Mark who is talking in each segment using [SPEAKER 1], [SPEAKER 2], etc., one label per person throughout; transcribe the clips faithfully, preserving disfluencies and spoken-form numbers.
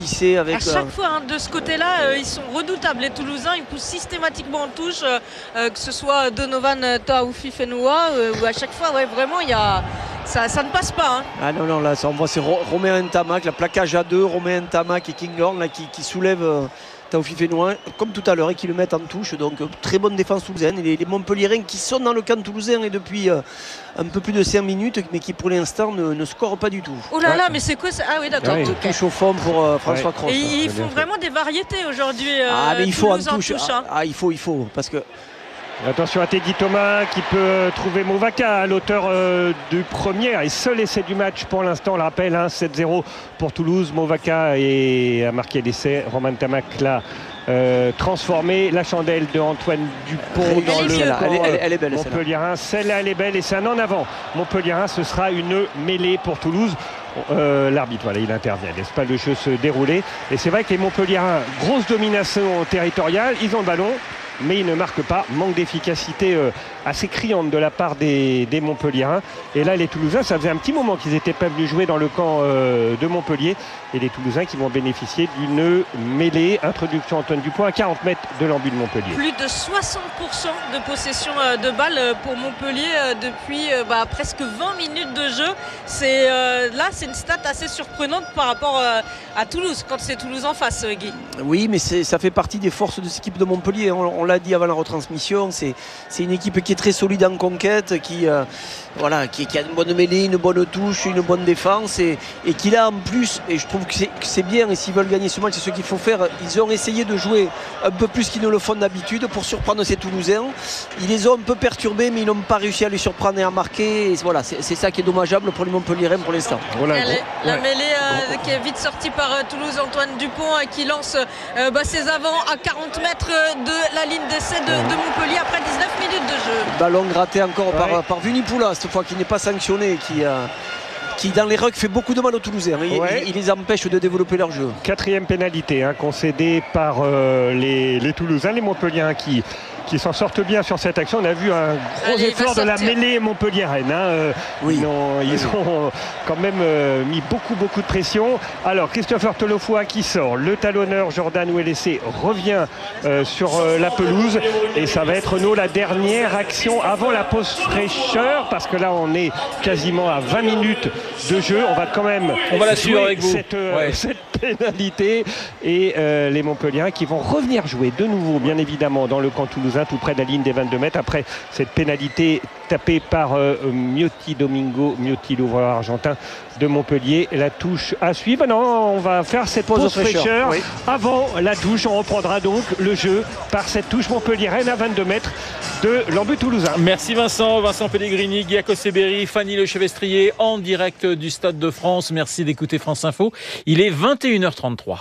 [SPEAKER 1] Avec,
[SPEAKER 2] à chaque euh... fois, hein, de ce côté-là, euh, ils sont redoutables. Les Toulousains, ils poussent systématiquement en touche, euh, euh, que ce soit Donovan Taoufi Fenoua, euh, ou à chaque fois, ouais, vraiment, il y a... ça, ça ne passe pas. Hein.
[SPEAKER 1] Ah non, non, là, ça, on voit c'est Romain Ntamak, la plaquage à deux, Romain Ntamak et Kinghorn là, qui, qui soulèvent euh, Taoufi Fenoua, comme tout à l'heure, et qui le mettent en touche. Donc, euh, très bonne défense toulousaine. Et les, les Montpelliérains qui sont dans le camp toulousain et depuis euh, un peu plus de cinq minutes, mais qui pour l'instant ne, ne scorent pas du tout.
[SPEAKER 2] Oh là là, ouais. mais c'est quoi ça? Ah oui, d'accord.
[SPEAKER 1] Ouais,
[SPEAKER 2] okay.
[SPEAKER 1] Touche au fond pour euh, François
[SPEAKER 2] ouais.
[SPEAKER 1] Cross.
[SPEAKER 2] Et ils font vraiment des variétés aujourd'hui. Euh,
[SPEAKER 1] ah, mais il faut en touche.
[SPEAKER 2] touche
[SPEAKER 1] ah,
[SPEAKER 2] hein.
[SPEAKER 1] ah, il faut, il faut. Parce que.
[SPEAKER 3] Attention à Teddy Thomas qui peut trouver Movaka, l'auteur euh, du premier et seul essai du match pour l'instant. On le rappelle, hein, sept zéro pour Toulouse. Movaka et a marqué l'essai. Romain Ntamak l'a euh, transformé. La chandelle de Antoine Dupont
[SPEAKER 1] elle
[SPEAKER 3] dans le
[SPEAKER 1] camp elle, elle, elle est belle,
[SPEAKER 3] Montpellierin. Celle-là, elle est belle et c'est un en avant. Montpellierin, ce sera une mêlée pour Toulouse. Euh, l'arbitre, voilà, il intervient, laisse pas le jeu se dérouler. Et c'est vrai que les Montpelliérains, grosse domination territoriale, ils ont le ballon, mais ils ne marquent pas. Manque d'efficacité euh, assez criante de la part des, des Montpelliérains. Et là, les Toulousains, ça faisait un petit moment qu'ils n'étaient pas venus jouer dans le camp euh, de Montpellier. Et les Toulousains qui vont bénéficier d'une mêlée. Introduction Antoine Dupont à quarante mètres de l'embut de Montpellier.
[SPEAKER 2] Plus de soixante pour cent de possession euh, de balles pour Montpellier euh, depuis euh, bah, presque vingt minutes de jeu. C'est, euh, là, c'est une stat assez surprenante par rapport euh, à Toulouse, quand c'est Toulouse en face, euh, Guy.
[SPEAKER 1] Oui, mais c'est, ça fait partie des forces de cette équipe de Montpellier. On, on l'a dit avant la retransmission, c'est, c'est une équipe qui est très solide en conquête, qui, euh, voilà, qui, qui a une bonne mêlée, une bonne touche, une bonne défense et, et qui là en plus, et je trouve que c'est, que c'est bien, et s'ils veulent gagner ce match, c'est ce qu'il faut faire. Ils ont essayé de jouer un peu plus qu'ils ne le font d'habitude pour surprendre ces Toulousains. Ils les ont un peu perturbés, mais ils n'ont pas réussi à les surprendre et à marquer. Et voilà, c'est, c'est ça qui est dommageable pour les Montpelliérains pour l'instant.
[SPEAKER 3] Voilà,
[SPEAKER 2] Elle,
[SPEAKER 3] gros,
[SPEAKER 2] la
[SPEAKER 3] ouais.
[SPEAKER 2] mêlée euh, qui est vite sortie par euh, Toulouse, Antoine Dupont euh, qui lance euh, bah, ses avants à quarante mètres de la ligne d'essai de, de Montpellier après dix-neuf minutes de jeu.
[SPEAKER 1] Ballon gratté encore
[SPEAKER 3] ouais.
[SPEAKER 1] par, par Vunipoula, cette fois qui n'est pas sanctionné, qui, euh, qui dans les rucks fait beaucoup de mal aux Toulousains. Il,
[SPEAKER 3] ouais.
[SPEAKER 1] il, il les empêche de développer leur jeu.
[SPEAKER 3] Quatrième pénalité hein, concédée par euh, les, les Toulousains, les Montpelliérains qui qui s'en sortent bien sur cette action. On a vu un gros Allez, effort de la mêlée montpelliéraine. Hein. Euh, oui. Ils ont, ils ont quand même euh, mis beaucoup, beaucoup de pression. Alors, Christopher Tolofoa qui sort. Le talonneur Jordan Ouellessé revient euh, sur euh, la pelouse. Et ça va être, Renaud, la dernière action avant la pause fraîcheur. Parce que là, on est quasiment à vingt minutes de jeu. On va quand même
[SPEAKER 4] on va la suivre avec vous.
[SPEAKER 3] Cette, euh,
[SPEAKER 4] ouais.
[SPEAKER 3] cette pénalité. Et euh, les Montpelliérains qui vont revenir jouer de nouveau, bien évidemment, dans le camp toulousain, tout près de la ligne des vingt-deux mètres après cette pénalité tapée par euh, Miotti Domingo, Miotti l'ouvreur argentin de Montpellier. La touche à suivre. Non, on va faire cette pause, pause fraîcheur, fraîcheur. Oui. Avant la touche. On reprendra donc le jeu par cette touche montpelliéraine à vingt-deux mètres de l'embut toulousain.
[SPEAKER 4] Merci Vincent, Vincent Pellegrini, Guy Acosseberi, Fanny Lechevestrier en direct du Stade de France. Merci d'écouter France Info. Il est vingt et une heures trente-trois.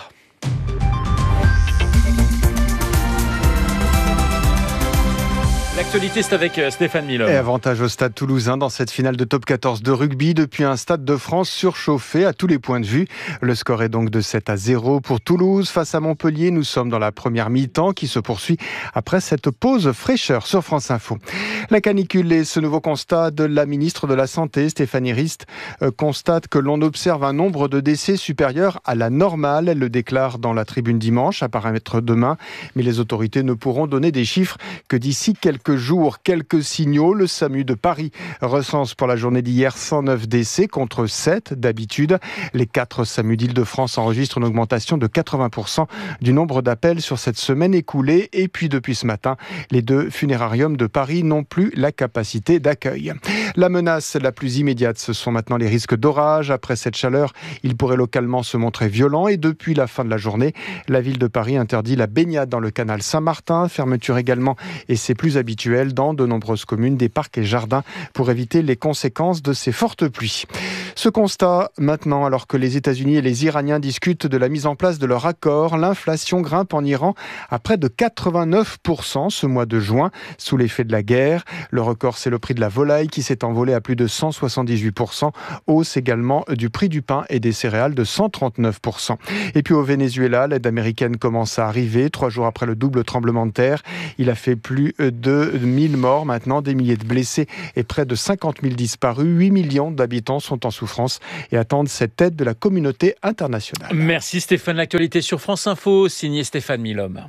[SPEAKER 4] L'actualité, c'est avec Stéphane Milhomme.
[SPEAKER 5] Et avantage au stade toulousain dans cette finale de top quatorze de rugby depuis un stade de France surchauffé à tous les points de vue. Le score est donc de sept à zéro pour Toulouse face à Montpellier. Nous sommes dans la première mi-temps qui se poursuit après cette pause fraîcheur sur France Info. La canicule et ce nouveau constat de la ministre de la Santé, Stéphanie Rist, euh, constate que l'on observe un nombre de décès supérieur à la normale. Elle le déclare dans la tribune dimanche, à paraître demain. Mais les autorités ne pourront donner des chiffres que d'ici quelques jours. Quelques signaux. Le SAMU de Paris recense pour la journée d'hier cent neuf décès contre sept d'habitude. Les quatre SAMU d'Île-de-France enregistrent une augmentation de quatre-vingts pour cent du nombre d'appels sur cette semaine écoulée. Et puis depuis ce matin, les deux funérariums de Paris n'ont plus la capacité d'accueil. La menace la plus immédiate, ce sont maintenant les risques d'orage. Après cette chaleur, il pourrait localement se montrer violent. Et depuis la fin de la journée, la ville de Paris interdit la baignade dans le canal Saint-Martin. Fermeture également, et c'est plus habituel dans de nombreuses communes, des parcs et jardins pour éviter les conséquences de ces fortes pluies. Ce constat maintenant, alors que les États-Unis et les Iraniens discutent de la mise en place de leur accord, l'inflation grimpe en Iran à près de quatre-vingt-neuf pour cent ce mois de juin, sous l'effet de la guerre. Le record, c'est le prix de la volaille qui s'est envolé à plus de cent soixante-dix-huit pour cent. Hausse également du prix du pain et des céréales de cent trente-neuf pour cent. Et puis au Venezuela, l'aide américaine commence à arriver, trois jours après le double tremblement de terre. Il a fait plus de de mille morts maintenant, des milliers de blessés et près de cinquante mille disparus. huit millions d'habitants sont en souffrance et attendent cette aide de la communauté internationale.
[SPEAKER 4] Merci Stéphane. L'actualité sur France Info, signé Stéphane Milhomme.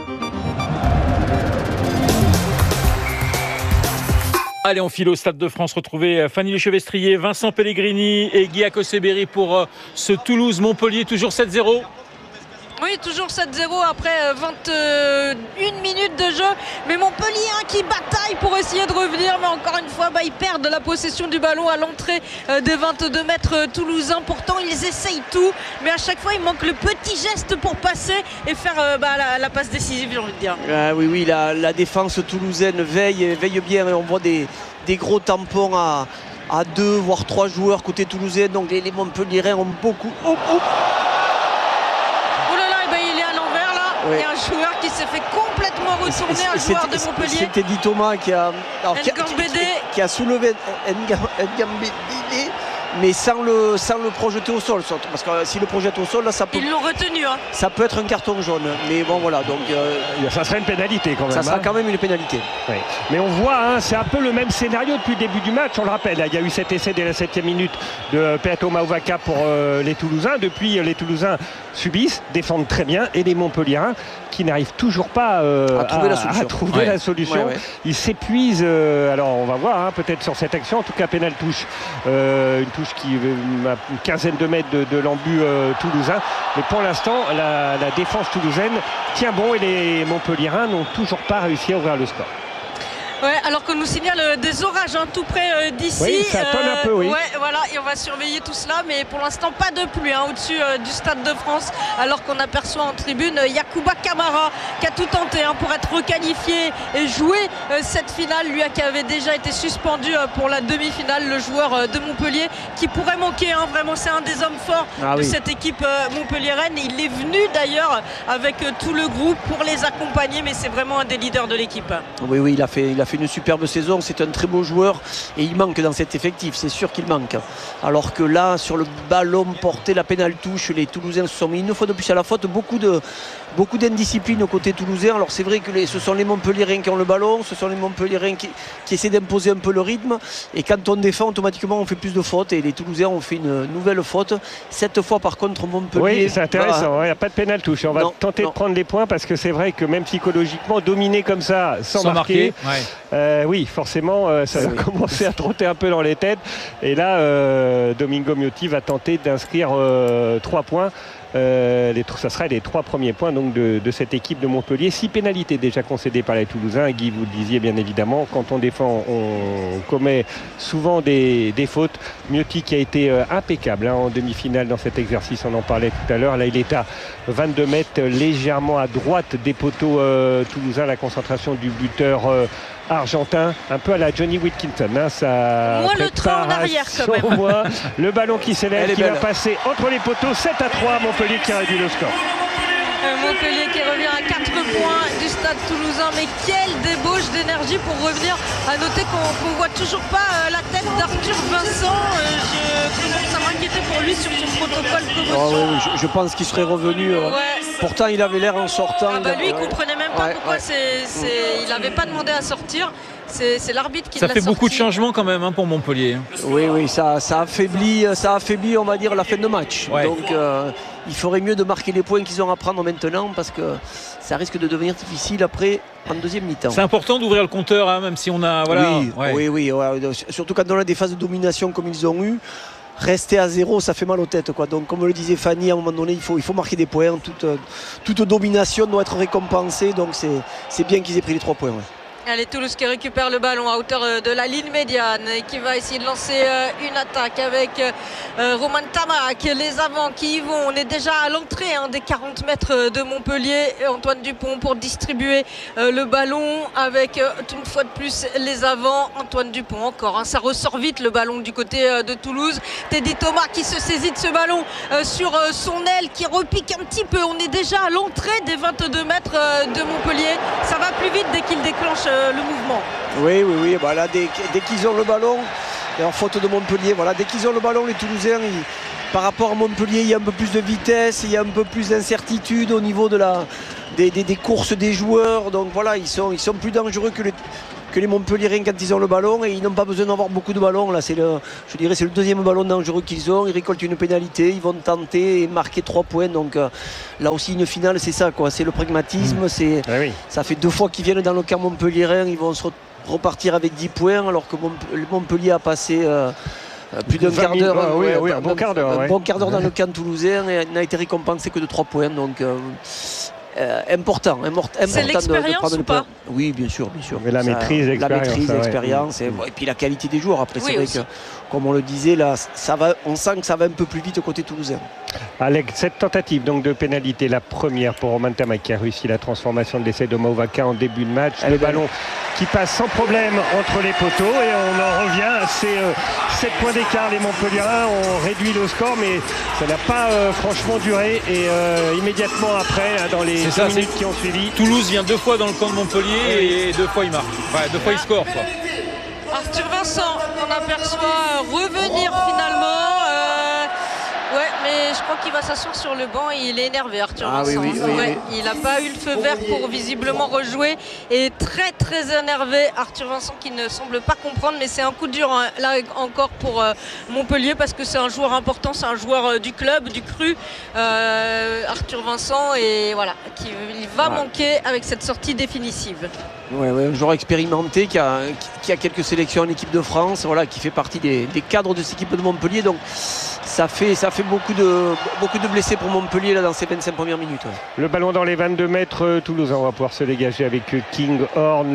[SPEAKER 4] Allez, on file au Stade de France, retrouver Fanny Lechevestrier, Vincent Pellegrini et Guy Akoseberi pour ce Toulouse-Montpellier, toujours sept zéro.
[SPEAKER 2] Oui, toujours sept zéro après vingt et une minutes de jeu. Mais Montpellier hein, qui bataille pour essayer de revenir. Mais encore une fois, bah, ils perdent la possession du ballon à l'entrée des vingt-deux mètres toulousains. Pourtant, ils essayent tout. Mais à chaque fois, il manque le petit geste pour passer et faire euh, bah, la, la passe décisive, j'ai envie de dire.
[SPEAKER 1] Ah, oui, oui, la, la défense toulousaine veille, veille bien. Et on voit des, des gros tampons à, à deux, voire trois joueurs côté toulousain. Donc les, les Montpelliérains ont beaucoup... Oh, oh.
[SPEAKER 2] Oui. Il y a un joueur qui s'est fait complètement retourner, un joueur de Montpellier.
[SPEAKER 1] C'était dit Thomas qui a, alors, qui, a, qui, qui a soulevé Ngambédé, mais sans le, sans le projeter au sol. Parce que s'il le projette au sol, là, ça peut.
[SPEAKER 2] Ils l'ont retenu. Hein.
[SPEAKER 1] Ça peut être un carton jaune. Mais bon, voilà. Donc, euh,
[SPEAKER 3] ça serait une pénalité quand même.
[SPEAKER 1] Ça sera
[SPEAKER 3] hein.
[SPEAKER 1] quand même une pénalité.
[SPEAKER 3] Oui. Mais on voit, hein, c'est un peu le même scénario depuis le début du match. On le rappelle, il y a eu cet essai dès la septième minute de Peato Mauvaka pour euh, les Toulousains. Depuis, les Toulousains subissent, défendent très bien. Et les Montpelliérains qui n'arrivent toujours pas euh,
[SPEAKER 1] à trouver
[SPEAKER 3] à,
[SPEAKER 1] la solution.
[SPEAKER 3] À trouver
[SPEAKER 1] ouais.
[SPEAKER 3] la solution.
[SPEAKER 1] Ouais, ouais.
[SPEAKER 3] Ils s'épuisent. Euh, alors, on va voir hein, peut-être sur cette action. En tout cas, pénal touche. Euh, une touche qui euh, a une quinzaine de mètres de, de l'embu euh, toulousain. Mais pour l'instant, la, la défense toulousaine tient bon et les Montpelliérains n'ont toujours pas réussi à ouvrir le score.
[SPEAKER 2] Ouais, alors qu'on nous signale des orages hein, tout près euh, d'ici.
[SPEAKER 3] Oui, ça tonne euh, un peu, oui.
[SPEAKER 2] Ouais, voilà, et on va surveiller tout cela, mais pour l'instant pas de pluie hein, au-dessus euh, du Stade de France, alors qu'on aperçoit en tribune euh, Yacouba Camara qui a tout tenté hein, pour être requalifié et jouer euh, cette finale, lui qui avait déjà été suspendu euh, pour la demi-finale, le joueur euh, de Montpellier qui pourrait manquer, hein, vraiment c'est un des hommes forts ah, de oui. cette équipe euh, montpelliéraine. Il est venu d'ailleurs avec euh, tout le groupe pour les accompagner, mais c'est vraiment un des leaders de l'équipe.
[SPEAKER 1] Oui, oui, il a fait, il a fait une superbe saison, c'est un très beau joueur et il manque dans cet effectif, c'est sûr qu'il manque. Alors que là, sur le ballon porté, la pénale touche, les Toulousains se sont mis une fois de plus à la faute, beaucoup de beaucoup d'indiscipline au côté toulousain. Alors c'est vrai que les, ce sont les Montpelliérains qui ont le ballon, ce sont les Montpelliérains qui, qui essaient d'imposer un peu le rythme et quand on défend, automatiquement on fait plus de fautes et les Toulousains ont fait une nouvelle faute. Cette fois par contre Montpellier...
[SPEAKER 3] Oui, c'est intéressant, il bah, n'y a pas de pénale touche. On va
[SPEAKER 1] non,
[SPEAKER 3] tenter non. de prendre les points parce que c'est vrai que même psychologiquement, dominer comme ça, sans,
[SPEAKER 4] sans
[SPEAKER 3] marquer,
[SPEAKER 4] marquer ouais.
[SPEAKER 3] euh, oui, forcément, euh, ça va commencer à trotter un peu dans les têtes. Et là, euh, Domingo Miotti va tenter d'inscrire euh, trois points. Euh, les, ça serait les trois premiers points donc, de, de cette équipe de Montpellier. Six pénalités déjà concédées par les Toulousains. Guy, vous le disiez bien évidemment, quand on défend, on commet souvent des, des fautes. Miotti qui a été euh, impeccable hein, en demi-finale dans cet exercice, on en parlait tout à l'heure. Là, il est à vingt-deux mètres, légèrement à droite des poteaux euh, toulousains. La concentration du buteur euh, argentin, un peu à la Johnny Wilkinson. Hein, ça
[SPEAKER 2] Moi le train en arrière quand même.
[SPEAKER 3] Moi, le ballon qui s'élève, qui
[SPEAKER 1] belle.
[SPEAKER 3] va passer entre les poteaux. Sept à trois, Montpellier qui a réduit le score.
[SPEAKER 2] Euh, Montpellier qui revient à quatre points du Stade toulousain. Mais quelle débauche d'énergie pour revenir. À noter qu'on ne voit toujours pas euh, la tête d'Arthur Vincent. Euh, je commence à m'inquiéter pour lui sur son protocole commotion.
[SPEAKER 1] Oh, oui, oui, je, je pense qu'il serait revenu. Euh,
[SPEAKER 2] ouais.
[SPEAKER 1] Pourtant, il avait l'air en sortant.
[SPEAKER 2] Ah bah lui, il
[SPEAKER 1] ouais.
[SPEAKER 2] comprenait même pas
[SPEAKER 1] ouais,
[SPEAKER 2] pourquoi
[SPEAKER 1] ouais.
[SPEAKER 2] c'est, c'est... il n'avait pas demandé à sortir. C'est, c'est l'arbitre qui
[SPEAKER 4] ça
[SPEAKER 2] l'a
[SPEAKER 4] fait
[SPEAKER 2] sorti.
[SPEAKER 4] beaucoup de changements quand même hein, pour Montpellier.
[SPEAKER 1] Oui, oui, ça, ça affaiblit, ça affaiblit, on va dire, la fin de match.
[SPEAKER 4] Ouais.
[SPEAKER 1] Donc, euh, il ferait mieux de marquer les points qu'ils ont à prendre maintenant parce que ça risque de devenir difficile après en deuxième mi-temps.
[SPEAKER 4] C'est important d'ouvrir le compteur, hein, même si on a, voilà.
[SPEAKER 1] Oui,
[SPEAKER 4] ouais.
[SPEAKER 1] oui, oui, ouais, surtout quand on a des phases de domination comme ils ont eu. Rester à zéro, ça fait mal aux têtes, quoi. Donc, comme le disait Fanny, à un moment donné, il faut, il faut marquer des points. Toute, toute domination doit être récompensée. Donc, c'est, c'est bien qu'ils aient pris les trois points. Ouais.
[SPEAKER 2] Allez, Toulouse qui récupère le ballon à hauteur de la ligne médiane et qui va essayer de lancer une attaque avec Roman Tamac. Les avants qui y vont. On est déjà à l'entrée hein, des quarante mètres de Montpellier. Antoine Dupont pour distribuer le ballon avec une fois de plus les avants. Antoine Dupont encore. Hein, ça ressort vite le ballon du côté de Toulouse. Teddy Thomas qui se saisit de ce ballon sur son aile qui repique un petit peu. On est déjà à l'entrée des vingt-deux mètres de Montpellier. Ça va plus vite dès qu'il déclenche le mouvement.
[SPEAKER 1] Oui, oui, oui. Voilà, dès, dès qu'ils ont le ballon, et en faute de Montpellier, voilà, dès qu'ils ont le ballon, les Toulousains, ils, par rapport à Montpellier, il y a un peu plus de vitesse, il y a un peu plus d'incertitude au niveau de la, des, des, des courses des joueurs. Donc voilà, ils sont, ils sont plus dangereux que les, que les Montpelliérains quand ils ont le ballon, et ils n'ont pas besoin d'avoir beaucoup de ballons. Là, c'est le, je dirais c'est le deuxième ballon dangereux qu'ils ont. Ils récoltent une pénalité, ils vont tenter et marquer trois points. Donc euh, là aussi, une finale, c'est ça, quoi. C'est le pragmatisme. C'est,
[SPEAKER 3] ah oui.
[SPEAKER 1] Ça fait deux fois qu'ils viennent dans le camp montpelliérain, ils vont se repartir avec dix points, alors que Montpellier a passé euh, plus d'un quart d'heure,
[SPEAKER 3] ah, oui, ouais, oui, un bon quart d'heure,
[SPEAKER 1] un
[SPEAKER 3] ouais.
[SPEAKER 1] bon quart d'heure dans le camp toulousain, et n'a été récompensé que de trois points. Donc euh, euh, important, important.
[SPEAKER 2] C'est l'expérience ou pas?
[SPEAKER 1] Oui, bien sûr, bien sûr.
[SPEAKER 3] Mais la
[SPEAKER 1] ça,
[SPEAKER 3] maîtrise, l'expérience.
[SPEAKER 1] La maîtrise,
[SPEAKER 3] ouais.
[SPEAKER 1] l'expérience,
[SPEAKER 3] mmh.
[SPEAKER 1] et, et puis la qualité des joueurs. Après,
[SPEAKER 2] oui,
[SPEAKER 1] c'est vrai
[SPEAKER 2] aussi.
[SPEAKER 1] que, comme on le disait, là, ça va, on sent que ça va un peu plus vite côté toulousain.
[SPEAKER 3] Alex, cette tentative donc de pénalité, la première pour Romain Tamac qui a réussi la transformation de l'essai de Mauvaka en début de match.
[SPEAKER 1] Elle
[SPEAKER 3] le ballon qui passe sans problème entre les poteaux, et on en revient à ces euh, sept points d'écart. Les Montpelliérains ont réduit le score, mais ça n'a pas euh, franchement duré, et euh, immédiatement après, hein, dans les
[SPEAKER 4] ça,
[SPEAKER 3] minutes qui ont suivi,
[SPEAKER 4] Toulouse vient deux fois dans le camp de Montpellier oui. et deux fois il marque. Ouais, deux fois il score, quoi.
[SPEAKER 2] Arthur Vincent, on aperçoit revenir finalement. Euh, ouais, mais je crois qu'il va s'asseoir sur le banc et il est énervé, Arthur
[SPEAKER 1] ah,
[SPEAKER 2] Vincent.
[SPEAKER 1] Oui, oui, oui,
[SPEAKER 2] ouais,
[SPEAKER 1] oui.
[SPEAKER 2] Il n'a pas eu le feu vert pour visiblement rejouer, et très très énervé. Arthur Vincent qui ne semble pas comprendre, mais c'est un coup dur hein, là encore pour euh, Montpellier, parce que c'est un joueur important, c'est un joueur euh, du club, du cru, euh, Arthur Vincent, et voilà, qui, il va ouais. manquer avec cette sortie définitive.
[SPEAKER 1] Ouais, ouais, un joueur expérimenté qui a, qui a quelques sélections en équipe de France, voilà, qui fait partie des, des cadres de cette équipe de Montpellier. Donc ça fait, ça fait beaucoup, de, beaucoup de blessés pour Montpellier là, dans ces vingt-cinq premières minutes. Ouais.
[SPEAKER 3] Le ballon dans les vingt-deux mètres, Toulouse, on va pouvoir se dégager avec King Horn.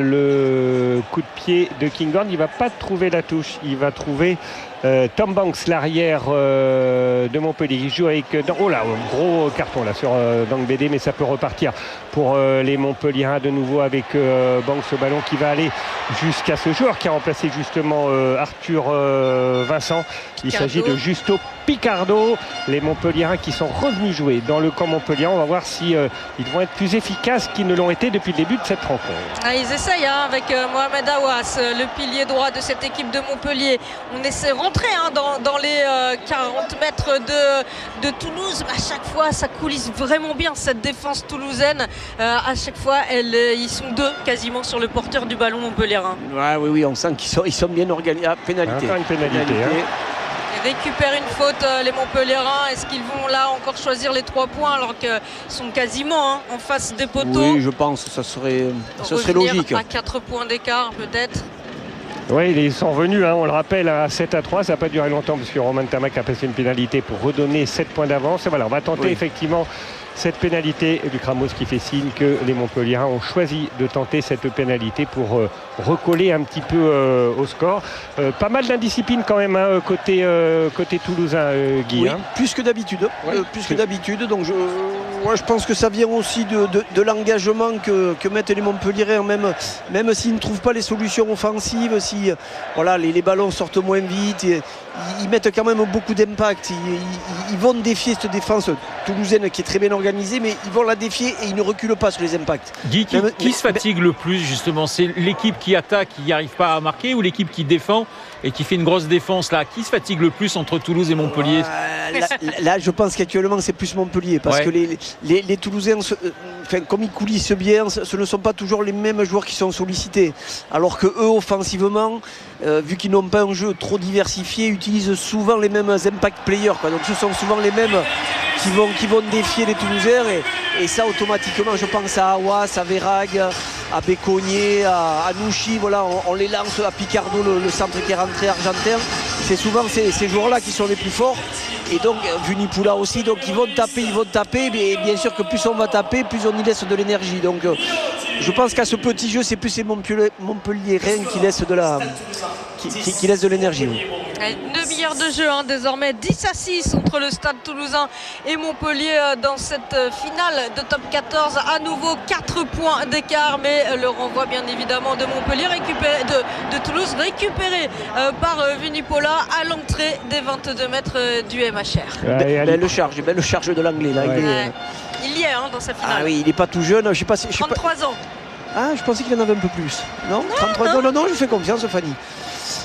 [SPEAKER 3] Le coup de pied de King Horn, il ne va pas trouver la touche, il va trouver euh, Tom Banks, l'arrière euh, de Montpellier. Il joue avec... Oh là, un gros carton là sur euh, Dang B D, mais ça peut repartir pour euh, les Montpelliérains de nouveau avec euh, Banks, ce ballon qui va aller jusqu'à ce joueur qui a remplacé justement euh, Arthur euh, Vincent. Il s'agit de Justo Picardo. Les Montpelliérains qui sont revenus jouer dans le camp montpelliérain. On va voir si euh, ils vont être plus efficaces qu'ils ne l'ont été depuis le début de cette rencontre.
[SPEAKER 2] Ah, ils essayent hein, avec euh, Mohamed Aouas, euh, le pilier droit de cette équipe de Montpellier. On essaie de rentrer hein, dans, dans les euh, quarante mètres de, de Toulouse. À chaque fois, ça coulisse vraiment bien cette défense toulousaine. Euh, à chaque fois, elle, euh, ils sont deux quasiment sur le porteur du ballon montpelliérain.
[SPEAKER 1] Ouais, oui, oui, on sent qu'ils sont, ils sont bien organisés. Ah, pénalité.
[SPEAKER 3] Encore une pénalité. pénalité. Hein.
[SPEAKER 2] Ils récupèrent une faute, euh, les Montpelliérains. Est-ce qu'ils vont là encore choisir les trois points alors qu'ils sont quasiment hein, en face des poteaux?
[SPEAKER 1] Oui, je pense, ça serait, ça serait logique.
[SPEAKER 2] À quatre points d'écart peut-être.
[SPEAKER 3] Oui, ils sont revenus, hein, on le rappelle, à sept à trois. Ça n'a pas duré longtemps parce que Romain Tamac a passé une pénalité pour redonner sept points d'avance. Et voilà, on va tenter oui. effectivement cette pénalité. Luc Ramos qui fait signe que les Montpelliérains ont choisi de tenter cette pénalité pour euh, recoller un petit peu euh, au score. Euh, pas mal d'indiscipline quand même hein, côté, euh, côté toulousain, euh, Guy.
[SPEAKER 1] Oui,
[SPEAKER 3] hein.
[SPEAKER 1] plus que d'habitude. Ouais. Euh, plus que d'habitude. Donc je, ouais, je pense que ça vient aussi de, de, de l'engagement que, que mettent les Montpelliérains, même, même s'ils ne trouvent pas les solutions offensives, si voilà, les, les ballons sortent moins vite. Et, ils mettent quand même beaucoup d'impact. Ils, ils, ils vont défier cette défense toulousaine qui est très bien organisée, mais ils vont la défier et ils ne reculent pas sur les impacts.
[SPEAKER 4] Guy, qui, même, qui mais, se fatigue mais... le plus justement? C'est l'équipe qui attaque, qui n'y arrive pas à marquer, ou l'équipe qui défend et qui fait une grosse défense là? Qui se fatigue le plus entre Toulouse et Montpellier?
[SPEAKER 1] euh, là, là, je pense qu'actuellement c'est plus Montpellier parce ouais. que les, les, les Toulousains, se, enfin, comme ils coulissent bien, ce ne sont pas toujours les mêmes joueurs qui sont sollicités. Alors que eux, offensivement, euh, vu qu'ils n'ont pas un jeu trop diversifié, utilisent souvent les mêmes impact players. Quoi. Donc ce sont souvent les mêmes qui vont, qui vont défier les Toulousains. Et, et ça, automatiquement, je pense à Aouas, à Verag, à Béconnier, à, à Nouchi. Voilà, on, on les lance à Picardo, le, le centre qui est rentré argentin. C'est souvent ces, ces joueurs-là qui sont les plus forts. Et donc, Vunipoula aussi. Donc, ils vont taper, ils vont taper. Mais bien sûr que plus on va taper, plus on y laisse de l'énergie. Donc, je pense qu'à ce petit jeu, c'est plus ces Montpelliérains qui laissent de la, qui, qui, qui laissent de l'énergie. Oui.
[SPEAKER 2] Une demi-heure de jeu, hein, désormais dix à six entre le Stade Toulousain et Montpellier euh, dans cette euh, finale de top quatorze. À nouveau quatre points d'écart, mais euh, le renvoi bien évidemment de Montpellier, récupéré, de, de Toulouse, récupéré euh, par euh, Vunipola à l'entrée des vingt-deux mètres euh, du M H R.
[SPEAKER 1] Ouais, belle, belle charge, belle charge de l'anglais là.
[SPEAKER 2] Ouais.
[SPEAKER 1] Il, est,
[SPEAKER 2] ouais. il y est hein, dans sa finale.
[SPEAKER 1] Ah oui, il n'est pas tout jeune. Je sais pas si, je sais
[SPEAKER 2] trente-trois
[SPEAKER 1] pas...
[SPEAKER 2] ans.
[SPEAKER 1] Ah, je pensais qu'il en avait un peu plus. Non,
[SPEAKER 2] non
[SPEAKER 1] trente-trois
[SPEAKER 2] non.
[SPEAKER 1] non, non, non, je fais confiance, Fanny.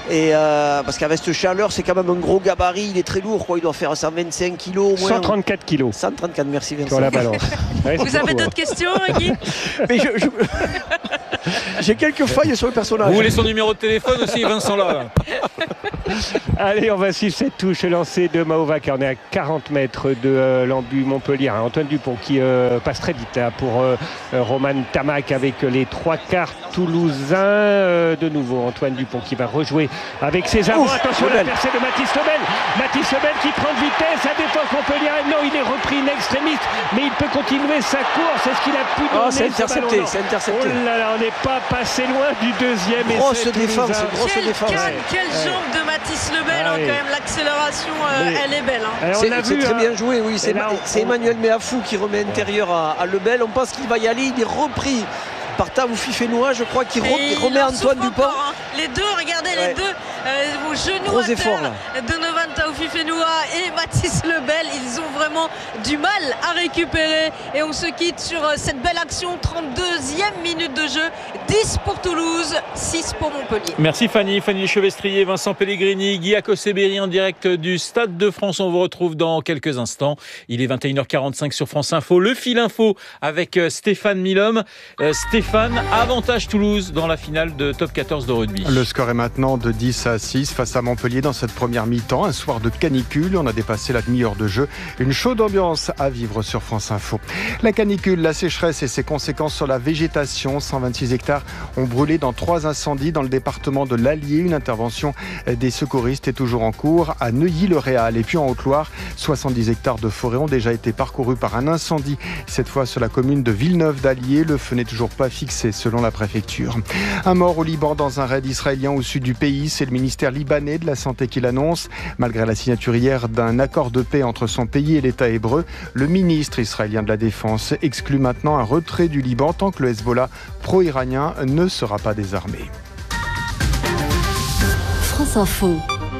[SPEAKER 1] Et euh, parce qu'avec cette chaleur, c'est quand même un gros gabarit, il est très lourd, quoi. Il doit faire cent vingt-cinq kilos au moins.
[SPEAKER 3] cent trente-quatre kilos.
[SPEAKER 1] cent trente-quatre, merci Vincent.
[SPEAKER 3] Sur la balance.
[SPEAKER 2] Ouais, vous avez d'autres questions, Guy?
[SPEAKER 1] Mais je, je... J'ai quelques failles sur le personnage.
[SPEAKER 4] Vous voulez son numéro de téléphone aussi, Vincent là?
[SPEAKER 3] Allez, on va suivre cette touche lancée de Maovaca. On est à quarante mètres de euh, l'embu Montpellier. Antoine Dupont qui euh, passe très vite là, pour euh, Roman Tamac avec les trois quarts toulousains. Euh, de nouveau, Antoine Dupont qui va rejouer avec ses avants. Ouf, attention à la percée de Mathis Lebel. Mathis Lebel qui prend de vitesse. La défense Montpellier. Non, il est repris in extremis, mais il peut continuer sa course. Est-ce qu'il a pu donner?
[SPEAKER 1] Oh, c'est intercepté, c'est intercepté.
[SPEAKER 3] Oh là là, on n'est pas passé loin du deuxième essai.
[SPEAKER 1] Grosse défense, grosse
[SPEAKER 2] quelle
[SPEAKER 1] défense.
[SPEAKER 2] Canne, quelle ouais. jambe de Mathis Lebel,
[SPEAKER 3] ah,
[SPEAKER 2] hein,
[SPEAKER 3] oui.
[SPEAKER 2] quand même, l'accélération, euh, elle est belle. Hein.
[SPEAKER 1] C'est très
[SPEAKER 3] hein.
[SPEAKER 1] bien joué, oui. C'est on... Emmanuel Méafou qui remet intérieur à, à Lebel. On pense qu'il va y aller, il est repris par Taoufi Fenoua, je crois qu'il re remet Antoine Dupont.
[SPEAKER 2] Encore, hein. Les deux, regardez, ouais. les deux euh, genoux
[SPEAKER 1] Gros
[SPEAKER 2] à terre,
[SPEAKER 1] effort, là.
[SPEAKER 2] Donovan Taoufi Fenoua et Mathis Lebel, ils ont vraiment du mal à récupérer. Et on se quitte sur cette belle action, trente-deuxième minute de jeu, dix pour Toulouse, six pour Montpellier.
[SPEAKER 4] Merci Fanny, Fanny Lechevestrier, Vincent Pellegrini, Guy Akoseberi en direct du Stade de France. On vous retrouve dans quelques instants. Il est vingt et une heures quarante-cinq sur France Info. Le fil info avec Stéphane Milhomme. Euh, Stéphane, avantage Toulouse dans la finale de top quatorze de rugby.
[SPEAKER 5] Le score est maintenant de dix à six face à Montpellier dans cette première mi-temps. Un soir de canicule, on a dépassé la demi-heure de jeu. Une chaude ambiance à vivre sur France Info. La canicule, la sécheresse et ses conséquences sur la végétation. cent vingt-six hectares ont brûlé dans trois incendies dans le département de l'Allier. Une intervention des secouristes est toujours en cours à Neuilly-le-Réal. Et puis en Haute-Loire, soixante-dix hectares de forêt ont déjà été parcourus par un incendie. Cette fois sur la commune de Villeneuve d'Allier. Le feu n'est toujours pas fixé selon la préfecture. Un mort au Liban dans un raid israélien au sud du pays. C'est le ministère libanais de la Santé qui l'annonce. Malgré la signature hier d'un accord de paix entre son pays et l'État hébreu, le ministre israélien de la Défense exclut maintenant un retrait du Liban tant que le Hezbollah pro-iranien ne sera pas désarmé.
[SPEAKER 6] France Info.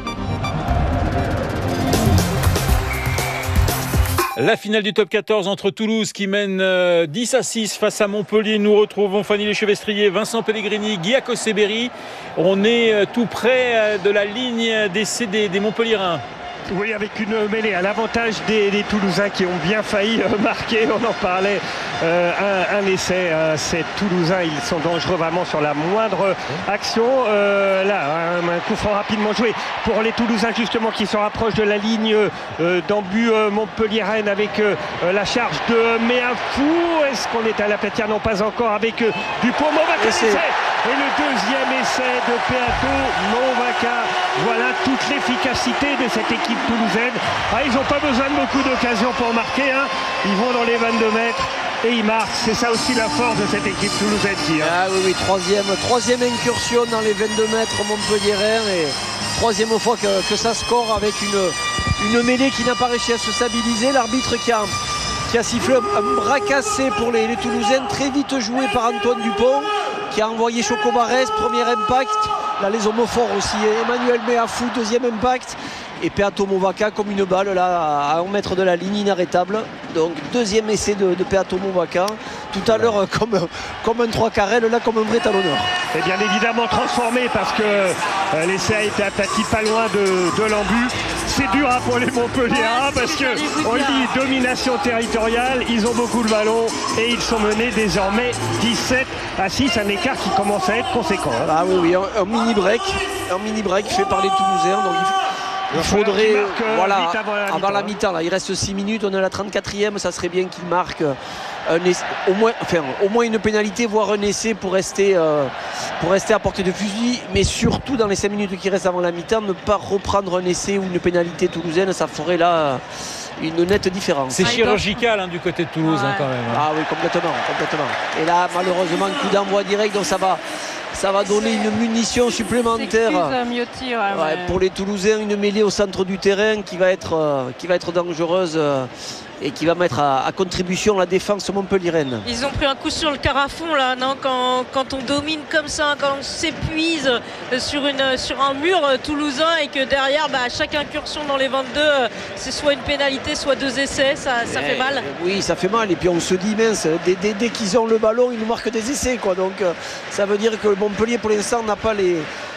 [SPEAKER 4] La finale du top quatorze entre Toulouse qui mène dix à six face à Montpellier. Nous retrouvons Fanny Lechevestrier, Vincent Pellegrini, Guy Akoseberi. On est tout près de la ligne d'essai des, des Montpelliérains.
[SPEAKER 3] Oui, avec une mêlée à l'avantage des, des Toulousains qui ont bien failli euh, marquer. On en parlait. Euh, un, un essai. Euh, ces Toulousains, ils sont dangereux vraiment sur la moindre action. Euh, là, un, un coup franc rapidement joué pour les Toulousains justement qui se rapprochent de la ligne euh, d'embu euh, Montpellier-Rennes avec euh, la charge de Méafou. Est-ce qu'on est à la Platière? Non, pas encore. Avec euh, Dupont. Maovaca essai. Et le deuxième essai de Peato Maovaca. Voilà toute l'efficacité de cette équipe toulousaine. Ah, ils n'ont pas besoin de beaucoup d'occasions pour marquer. Hein. Ils vont dans les vingt-deux mètres et ils marquent. C'est ça aussi la force de cette équipe toulousaine. Qui, hein.
[SPEAKER 1] Ah oui, oui, troisième, troisième incursion dans les vingt-deux mètres Montpellier-Rennes et troisième fois que, que ça score avec une, une mêlée qui n'a pas réussi à se stabiliser. L'arbitre qui a, qui a sifflé un bras cassé pour les, les Toulousains, très vite joué par Antoine Dupont, qui a envoyé Choco Barès, premier impact. Là, les homophores aussi. Emmanuel Méafou, deuxième impact. Et Peato Maovaca comme une balle là à un mètre de la ligne, inarrêtable. Donc deuxième essai de, de Peato Maovaca. Tout à l'heure comme, comme un trois carrel, là comme un vrai talonneur.
[SPEAKER 3] Et bien évidemment transformé parce que euh, l'essai a été aplati pas loin de, de l'embu. C'est dur hein, pour les Montpelliérains ouais, parce que on dit domination territoriale, ils ont beaucoup le ballon et ils sont menés désormais dix-sept à six, un écart qui commence à être conséquent. Hein.
[SPEAKER 1] Ah oui, oui, un, un mini break, un mini break fait par les Toulousains. Donc il, il faudrait, voilà, avant la, avant la mi-temps, là, il reste six minutes, on est à la trente-quatrième, ça serait bien qu'il marque un essai, au moins, enfin, au moins une pénalité, voire un essai pour rester, euh, pour rester à portée de fusil, mais surtout dans les cinq minutes qui restent avant la mi-temps, ne pas reprendre un essai ou une pénalité toulousaine, ça ferait là une nette différence.
[SPEAKER 4] C'est chirurgical hein, du côté de Toulouse ouais. hein, quand même. Hein.
[SPEAKER 1] Ah oui, complètement, complètement. Et là, malheureusement, coup d'envoi direct, donc ça va. Ça va donner une munition supplémentaire
[SPEAKER 2] Miotti, ouais,
[SPEAKER 1] ouais,
[SPEAKER 2] mais...
[SPEAKER 1] pour les Toulousains, une mêlée au centre du terrain qui va être, euh, qui va être dangereuse euh, et qui va mettre à, à contribution la défense montpelliéraine.
[SPEAKER 2] Ils ont pris un coup sur le carafon là, non quand, quand on domine comme ça, quand on s'épuise sur, une, sur un mur toulousain et que derrière, bah, chaque incursion dans les vingt-deux, c'est soit une pénalité, soit deux essais, ça, ça fait mal.
[SPEAKER 1] Oui, ça fait mal. Et puis on se dit, mince, dès, dès, dès qu'ils ont le ballon, ils nous marquent des essais, quoi. Donc ça veut dire que Montpellier, pour l'instant, n'a pas les,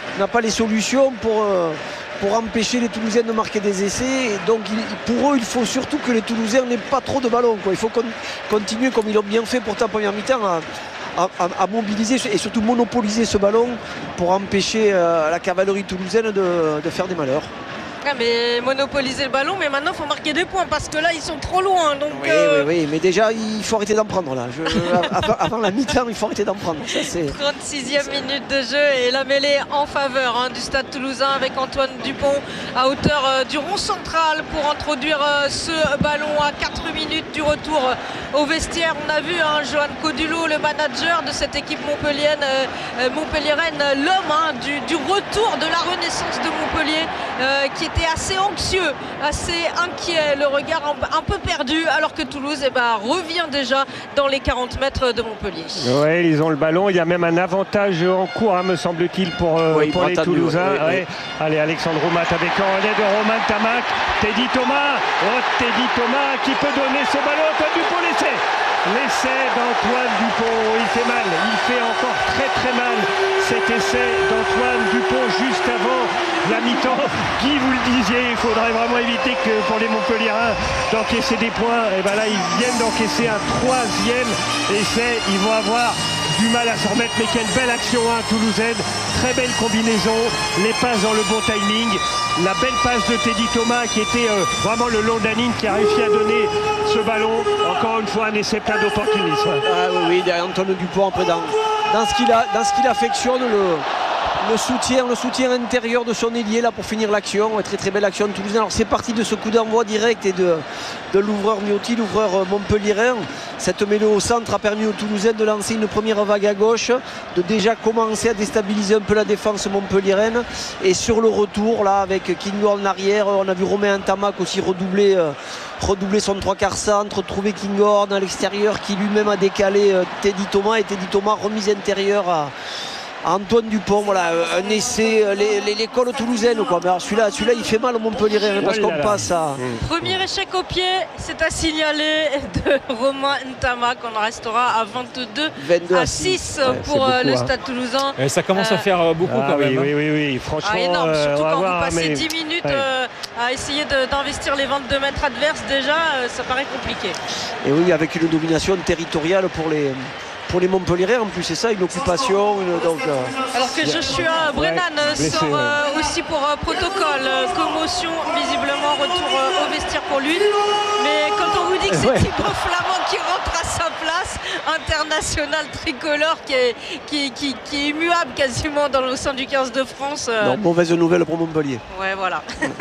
[SPEAKER 1] n'a pas les solutions pour, euh, pour empêcher les Toulousains de marquer des essais. Et donc il, pour eux, il faut surtout que les Toulousains n'aient pas trop de ballons, quoi. Il faut con, continuer comme ils l'ont bien fait pourtant en première mi-temps à, à, à mobiliser et surtout monopoliser ce ballon pour empêcher euh, la cavalerie toulousaine de, de faire des malheurs.
[SPEAKER 2] Ouais, mais monopoliser le ballon, mais maintenant il faut marquer des points parce que là ils sont trop loin. Donc,
[SPEAKER 1] oui,
[SPEAKER 2] euh...
[SPEAKER 1] oui, oui, mais déjà il faut arrêter d'en prendre là. Je, avant, avant la mi-temps, il faut arrêter d'en prendre. Ça,
[SPEAKER 2] trente-sixième minute de jeu et la mêlée en faveur hein, du Stade Toulousain avec Antoine Dupont à hauteur euh, du rond central pour introduire euh, ce ballon à quatre minutes du retour euh, au vestiaire. On a vu hein, Johan Codulot, le manager de cette équipe montpelliéraine, euh, montpelliéraine l'homme hein, du, du retour de la renaissance de Montpellier euh, qui était assez anxieux, assez inquiet, le regard un, un peu perdu, alors que Toulouse eh ben, revient déjà dans les quarante mètres de Montpellier.
[SPEAKER 3] Oui, ils ont le ballon, il y a même un avantage en cours, hein, me semble-t-il, pour, euh, oui, pour les Toulousains. Oui, oui, ouais. Oui. Allez, Alexandre Roumat avec un relais de Romain Tamac, Teddy Thomas, oh, Teddy Thomas qui peut donner ce ballon, Antoine Dupont, l'essai l'essai d'Antoine Dupont, il fait mal, il fait encore très très mal cet essai d'Antoine Dupont juste avant la mi-temps. Guy, vous le disiez, il faudrait vraiment éviter que pour les Montpelliérains d'encaisser des points. Et bien là, ils viennent d'encaisser un troisième essai. Ils vont avoir du mal à s'en remettre, mais quelle belle action hein, toulousaine. Très belle combinaison, les passes dans le bon timing. La belle passe de Teddy Thomas qui était euh, vraiment le long de la ligne, qui a réussi à donner ce ballon. Encore une fois, un essai plein d'opportunisme.
[SPEAKER 1] Ah oui, oui, derrière Antoine Dupont, après dans, dans ce qu'il a, dans ce qu'il affectionne, le... Le soutien, le soutien intérieur de son ailier là pour finir l'action, très très belle action de Toulousain. Alors c'est parti de ce coup d'envoi direct et de, de l'ouvreur Miotti, l'ouvreur montpelliérain. Cette mêlée au centre a permis aux Toulousains de lancer une première vague à gauche, de déjà commencer à déstabiliser un peu la défense montpelliéraine. Et sur le retour là avec Kingo en arrière, on a vu Romain Tamac aussi redoubler, euh, redoubler son trois quarts centre, trouver Kingo à l'extérieur qui lui-même a décalé euh, Teddy Thomas et Teddy Thomas remise intérieure à Antoine Dupont, voilà, un essai, l'école toulousaine quoi. Mais celui-là, celui-là, il fait mal au Montpellier parce qu'on passe à.
[SPEAKER 2] Premier échec au pied, c'est à signaler de Romain Ntama qu'on restera à vingt-deux à six ouais, pour beaucoup, le Stade hein. Toulousain.
[SPEAKER 4] Et ça commence euh... à faire beaucoup ah, quand
[SPEAKER 3] oui,
[SPEAKER 4] même.
[SPEAKER 3] Oui, oui, oui, franchement.
[SPEAKER 2] Ah, énorme, surtout
[SPEAKER 3] euh,
[SPEAKER 2] quand
[SPEAKER 3] voir,
[SPEAKER 2] vous passez
[SPEAKER 3] mais...
[SPEAKER 2] dix minutes
[SPEAKER 3] ouais.
[SPEAKER 2] euh, à essayer d'investir les vingt-deux mètres adverses, déjà, euh, ça paraît compliqué.
[SPEAKER 1] Et oui, avec une domination territoriale pour les. Pour les Montpelliérains en plus, c'est ça, une occupation. Une, donc, euh...
[SPEAKER 2] Alors que Joshua Brennan ouais, blessé, sort euh, ouais. aussi pour euh, protocole, euh, commotion, visiblement, retour euh, au vestiaire pour lui. Mais quand on vous dit que c'est ouais. Thibaut Flamand qui rentre à sa place, international tricolore qui est, qui, qui, qui est immuable quasiment dans le sein du quinze de France. Euh...
[SPEAKER 1] Non, mauvaise nouvelle pour Montpellier.
[SPEAKER 2] Ouais, voilà.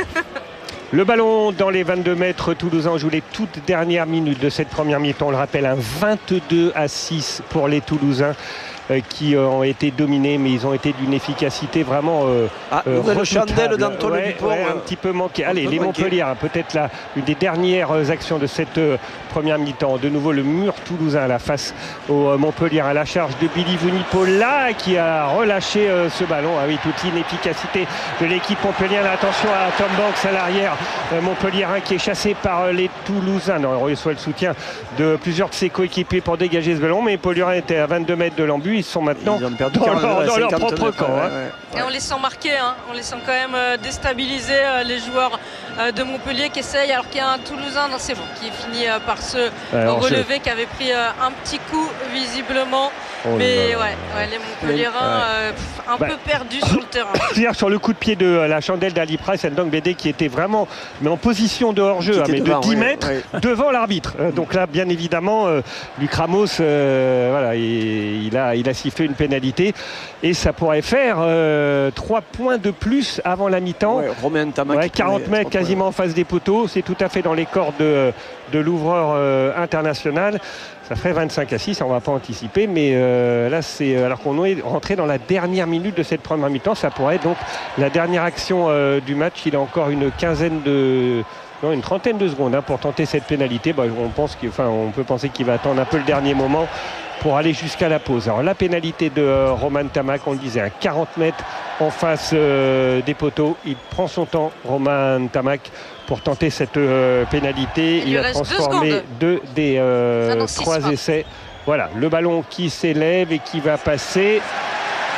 [SPEAKER 3] Le ballon dans les vingt-deux mètres toulousains joue les toutes dernières minutes de cette première mi-temps. On le rappelle, un vingt-deux à six pour les Toulousains euh, qui euh, ont été dominés, mais ils ont été d'une efficacité vraiment euh,
[SPEAKER 1] ah, euh, le chandelle d'Antoine
[SPEAKER 3] ouais,
[SPEAKER 1] Dupont.
[SPEAKER 3] Ouais, un petit peu manqué. Allez, les Montpelliérains, peut-être là, une des dernières actions de cette euh, première mi-temps. De nouveau, le mur toulousain à la face au euh, Montpellier à la charge de Billy Vunipola qui a relâché euh, ce ballon. Ah oui, toute l'inefficacité de l'équipe montpelliéraine. Attention à Tom Banks à l'arrière. Euh, Montpelliérain qui est chassé par euh, les Toulousains. Non, il reçoit le soutien de plusieurs de ses coéquipiers pour dégager ce ballon, mais Montpelliérain était à vingt-deux mètres de l'embut. Ils sont maintenant ils dans, leur, dans leur propre camp.
[SPEAKER 2] Ouais, ouais. Et on les sent marqués, hein. On les sent quand même euh, déstabiliser euh, les joueurs euh, de Montpellier qui essayent, alors qu'il y a un Toulousain, non c'est bon, qui est fini euh, par se ouais, relever, je... qui avait pris euh, un petit coup visiblement. Oh mais ouais, ouais, les Montpelliérains euh, pff, un bah, peu perdus sur le terrain.
[SPEAKER 3] Hier sur le coup de pied de la chandelle d'Ali Price, Ndong Bédé qui était vraiment mais en position de hors-jeu, hein, mais devant, de dix mètres ouais, ouais. devant l'arbitre. Euh, donc là, bien évidemment, euh, Luc Ramos, euh, voilà, il, il, a, il a sifflé une pénalité et ça pourrait faire euh, trois points de plus avant la mi-temps.
[SPEAKER 1] Ouais, Romain Tamac
[SPEAKER 3] ouais, quarante mètres quasiment en face des poteaux, c'est tout à fait dans les cordes de, de l'ouvreur euh, international. Ça ferait vingt-cinq à six, on ne va pas anticiper, mais euh, là, c'est alors qu'on est rentré dans la dernière minute de cette première mi-temps, ça pourrait être donc la dernière action euh, du match. Il a encore une quinzaine de... Non, une trentaine de secondes hein, pour tenter cette pénalité. Bah, on, pense qu'il, enfin, on peut penser qu'il va attendre un peu le dernier moment pour aller jusqu'à la pause. Alors la pénalité de euh, Romain Tamac, on le disait, à quarante mètres en face euh, des poteaux. Il prend son temps, Romain Tamac, pour tenter cette euh, pénalité.
[SPEAKER 2] Il,
[SPEAKER 3] il a transformé deux des euh, ah non, trois essais. Voilà, le ballon qui s'élève et qui va passer.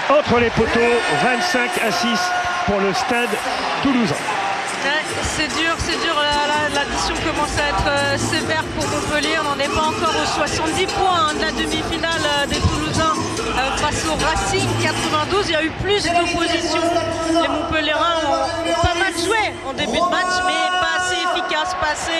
[SPEAKER 3] entre les poteaux, vingt-cinq à six pour le Stade Toulousain.
[SPEAKER 2] Ouais, c'est dur, c'est dur. L'addition commence à être euh, sévère pour Montpellier. On n'en est pas encore aux soixante-dix points hein, de la demi-finale euh, des Toulousains euh, face au Racing quatre-vingt-douze. Il y a eu plus d'opposition. Les Montpelliérains ont, ont pas mal joué en début de match, mais pas assez efficace, pas assez.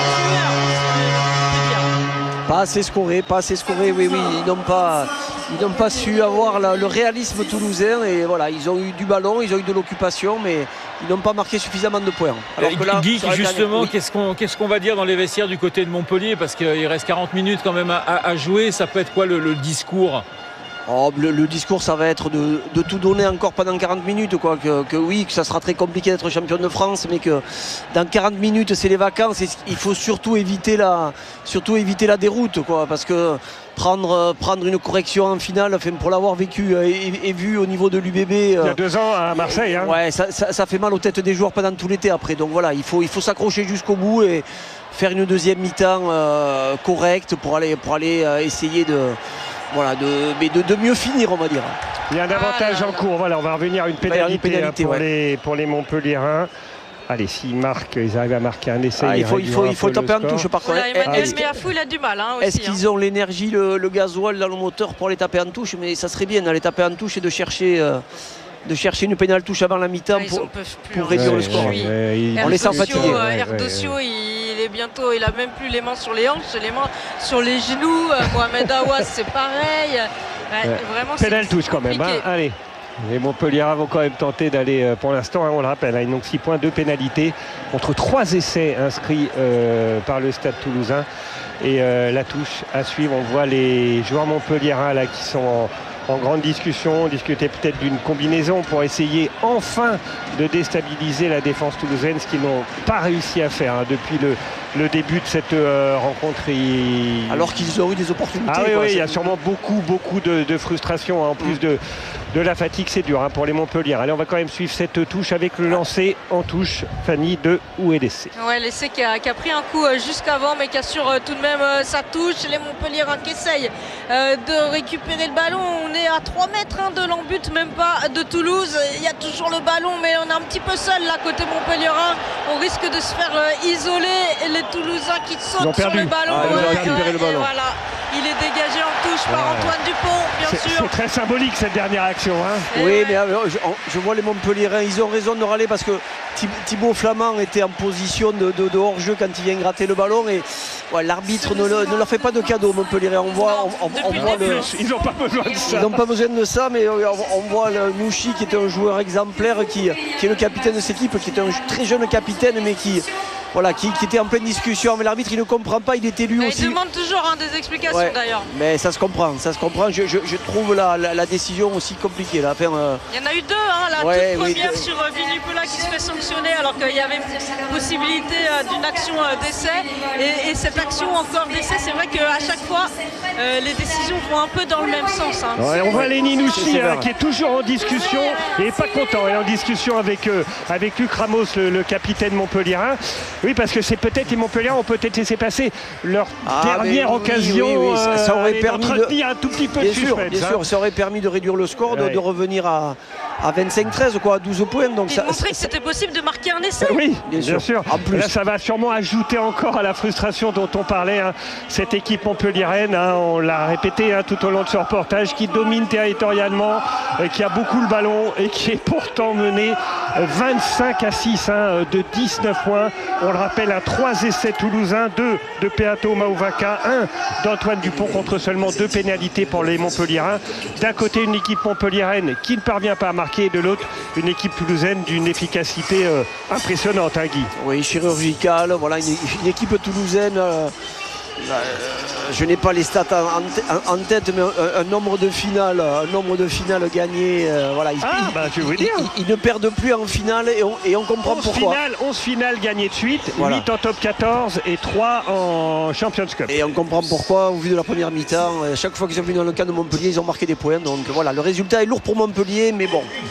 [SPEAKER 1] Pas assez scoré, pas assez scoré, oui, oui, ils n'ont pas, ils n'ont pas su avoir la, le réalisme toulousain et voilà, ils ont eu du ballon, ils ont eu de l'occupation, mais ils n'ont pas marqué suffisamment de points.
[SPEAKER 4] Alors que là, Guy, justement,
[SPEAKER 1] oui.
[SPEAKER 4] qu'est-ce qu'on qu'est-ce qu'on va dire dans les vestiaires du côté de Montpellier, parce qu'il reste quarante minutes quand même à, à, à jouer, ça peut être quoi le, le discours?
[SPEAKER 1] Oh, le, le discours, ça va être de, de tout donner encore pendant quarante minutes, quoi. Que, que oui, que ça sera très compliqué d'être champion de France, mais que dans quarante minutes, c'est les vacances. Et il faut surtout éviter la, surtout éviter la déroute, quoi, parce que prendre, prendre une correction en finale, enfin, pour l'avoir vécu et, et vu au niveau de l'U B B.
[SPEAKER 3] Il y a deux ans à Marseille. Hein.
[SPEAKER 1] Ouais, ça, ça, ça fait mal aux têtes des joueurs pendant tout l'été après. Donc voilà, il faut, il faut s'accrocher jusqu'au bout et faire une deuxième mi-temps euh, correcte pour aller, pour aller euh, essayer de. Voilà, de, mais de, de mieux finir, on va dire.
[SPEAKER 3] Il y a un avantage ah, en cours. Voilà, on va revenir à une pénalité, une pénalité pour, ouais. les, pour les Montpelliérains. Allez, s'ils marquent, ils arrivent à marquer un essai.
[SPEAKER 1] Ah, il faut, il faut, il faut taper un touche par contre.
[SPEAKER 2] Emmanuel Meafou, il a du mal. Hein,
[SPEAKER 1] Est-ce qu'ils hein. ont l'énergie, le, le gasoil dans le moteur pour les taper en touche? Mais ça serait bien d'aller taper en touche et de chercher. Euh, de chercher une pénale touche avant la mi-temps
[SPEAKER 2] ah,
[SPEAKER 1] pour,
[SPEAKER 2] plus,
[SPEAKER 1] pour réduire
[SPEAKER 2] ouais,
[SPEAKER 1] le score.
[SPEAKER 2] Ouais,
[SPEAKER 1] ouais, on les sent fatigués.
[SPEAKER 2] Euh, Erdocio, ouais, ouais. il est bientôt, il a même plus les mains sur les hanches, les mains sur les genoux. Euh, Mohamed Aouas, c'est pareil. Ouais,
[SPEAKER 3] ouais.
[SPEAKER 2] Vraiment,
[SPEAKER 3] pénale touche quand même. Hein. Allez. Les Montpelliérains vont quand même tenter d'aller, pour l'instant, hein, on le rappelle, hein, ils n'ont que six points, deux pénalités contre trois essais inscrits euh, par le Stade Toulousain. Et euh, la touche à suivre, on voit les joueurs montpelliérains là qui sont en, en grande discussion, discuter peut-être d'une combinaison pour essayer enfin de déstabiliser la défense toulousaine, ce qu'ils n'ont pas réussi à faire hein, depuis le, le début de cette euh, rencontre. Et...
[SPEAKER 1] Alors qu'ils ont eu des opportunités.
[SPEAKER 3] Ah oui,
[SPEAKER 1] quoi,
[SPEAKER 3] oui, il y a sûrement beaucoup, beaucoup de, de frustration hein, en plus mmh. de... de la fatigue, c'est dur hein, pour les Montpellier. Allez, on va quand même suivre cette touche avec le lancer en touche, Fanny, de où est l'essai.
[SPEAKER 2] Ouais, l'essai qui a, qui a pris un coup euh, jusqu'avant, mais qui assure euh, tout de même euh, sa touche. Les Montpelliérains qui essayent euh, de récupérer le ballon. On est à trois mètres hein, de l'embut, même pas de Toulouse. Il y a toujours le ballon, mais on est un petit peu seul là, côté Montpelliérain. On risque de se faire euh, isoler. Et les Toulousains qui sautent sur le ballon.
[SPEAKER 1] Ah,
[SPEAKER 2] ouais,
[SPEAKER 1] ils ont récupéré
[SPEAKER 2] ouais,
[SPEAKER 1] le ballon.
[SPEAKER 2] Voilà. Il est dégagé en touche par
[SPEAKER 3] ouais.
[SPEAKER 2] Antoine Dupont, bien sûr.
[SPEAKER 3] C'est très symbolique cette dernière action. Hein.
[SPEAKER 1] Oui, ouais. mais euh, je, je vois les Montpelliérains, ils ont raison de râler parce que Thibaut Flamand était en position de, de, de hors-jeu quand il vient gratter le ballon et ouais, l'arbitre ne, ne leur fait pas de cadeau, Montpelliérain. On voit, on, on, on voit le,
[SPEAKER 3] ils n'ont pas besoin de ça.
[SPEAKER 1] Ils n'ont pas besoin de ça, mais on, on voit le Nouchi qui est un joueur exemplaire, qui, qui est le capitaine de cette équipe, qui est un très jeune capitaine, mais qui. Voilà, qui, qui était en pleine discussion avec l'arbitre, il ne comprend pas, il était lui
[SPEAKER 2] mais
[SPEAKER 1] aussi.
[SPEAKER 2] Il demande toujours hein, des explications ouais, d'ailleurs.
[SPEAKER 1] Mais ça se comprend, ça se comprend. Je, je, je trouve la, la, la décision aussi compliquée. Là. Enfin, euh...
[SPEAKER 2] Il y en a eu deux, hein, la
[SPEAKER 1] ouais,
[SPEAKER 2] toute première
[SPEAKER 1] oui,
[SPEAKER 2] sur euh, Vinupula qui se fait sanctionner alors qu'il y avait une possibilité euh, d'une action euh, d'essai. Et, et cette action encore d'essai, c'est vrai qu'à chaque fois, euh, les décisions vont un peu dans le même sens. Hein.
[SPEAKER 3] Ouais, on voit Lenny Nouchi hein, qui est toujours en discussion et pas content. Elle est en discussion avec, euh, avec Luc Ramos, le, le capitaine montpelliérain. Oui, parce que c'est peut-être les Montpelliérains ont peut-être laissé passer leur ah, dernière
[SPEAKER 1] oui,
[SPEAKER 3] occasion.
[SPEAKER 1] Oui, oui, ça, ça aurait
[SPEAKER 3] euh,
[SPEAKER 1] permis de
[SPEAKER 3] un tout petit peu
[SPEAKER 1] bien
[SPEAKER 3] de
[SPEAKER 1] sûr,
[SPEAKER 3] suspense,
[SPEAKER 1] bien
[SPEAKER 3] hein.
[SPEAKER 1] sûr, ça aurait permis de réduire le score, de,
[SPEAKER 3] ouais.
[SPEAKER 1] de revenir à, à vingt-cinq treize, quoi, à douze points. Donc
[SPEAKER 2] et
[SPEAKER 1] ça,
[SPEAKER 2] montrer que c'était possible de marquer un essai.
[SPEAKER 3] Oui, bien, bien sûr. sûr.
[SPEAKER 1] En plus.
[SPEAKER 3] Là, ça va sûrement ajouter encore à la frustration dont on parlait. Hein. Cette équipe montpelliéraine, hein, on l'a répété hein, tout au long de ce reportage, qui domine territorialement, euh, qui a beaucoup le ballon et qui est pourtant menée vingt-cinq à six hein, de dix-neuf points. On le rappelle, à trois essais toulousains, deux de Peato Mauvaka, un d'Antoine Dupont contre seulement deux pénalités pour les Montpelliérains. D'un côté, une équipe montpelliéraine qui ne parvient pas à marquer, et de l'autre, une équipe toulousaine d'une efficacité euh, impressionnante, hein, Guy.
[SPEAKER 1] Oui, chirurgicale, voilà, une, une équipe toulousaine. Euh... Euh, je n'ai pas les stats en, en, en tête, mais un, un nombre de finales, un nombre de finales gagnées. Euh, voilà, ils,
[SPEAKER 3] ah, bah, je veux dire.
[SPEAKER 1] Ils, ils, ils ne perdent plus en finale et on, et on comprend
[SPEAKER 3] onze
[SPEAKER 1] pourquoi.
[SPEAKER 3] Finales, onze finales gagnées de suite,
[SPEAKER 1] voilà.
[SPEAKER 3] huit en top quatorze et trois en Champions Cup.
[SPEAKER 1] Et on comprend pourquoi, au vu de la première mi-temps. Chaque fois qu'ils sont venus dans le camp de Montpellier, ils ont marqué des points. Donc voilà, le résultat est lourd pour Montpellier, mais bon.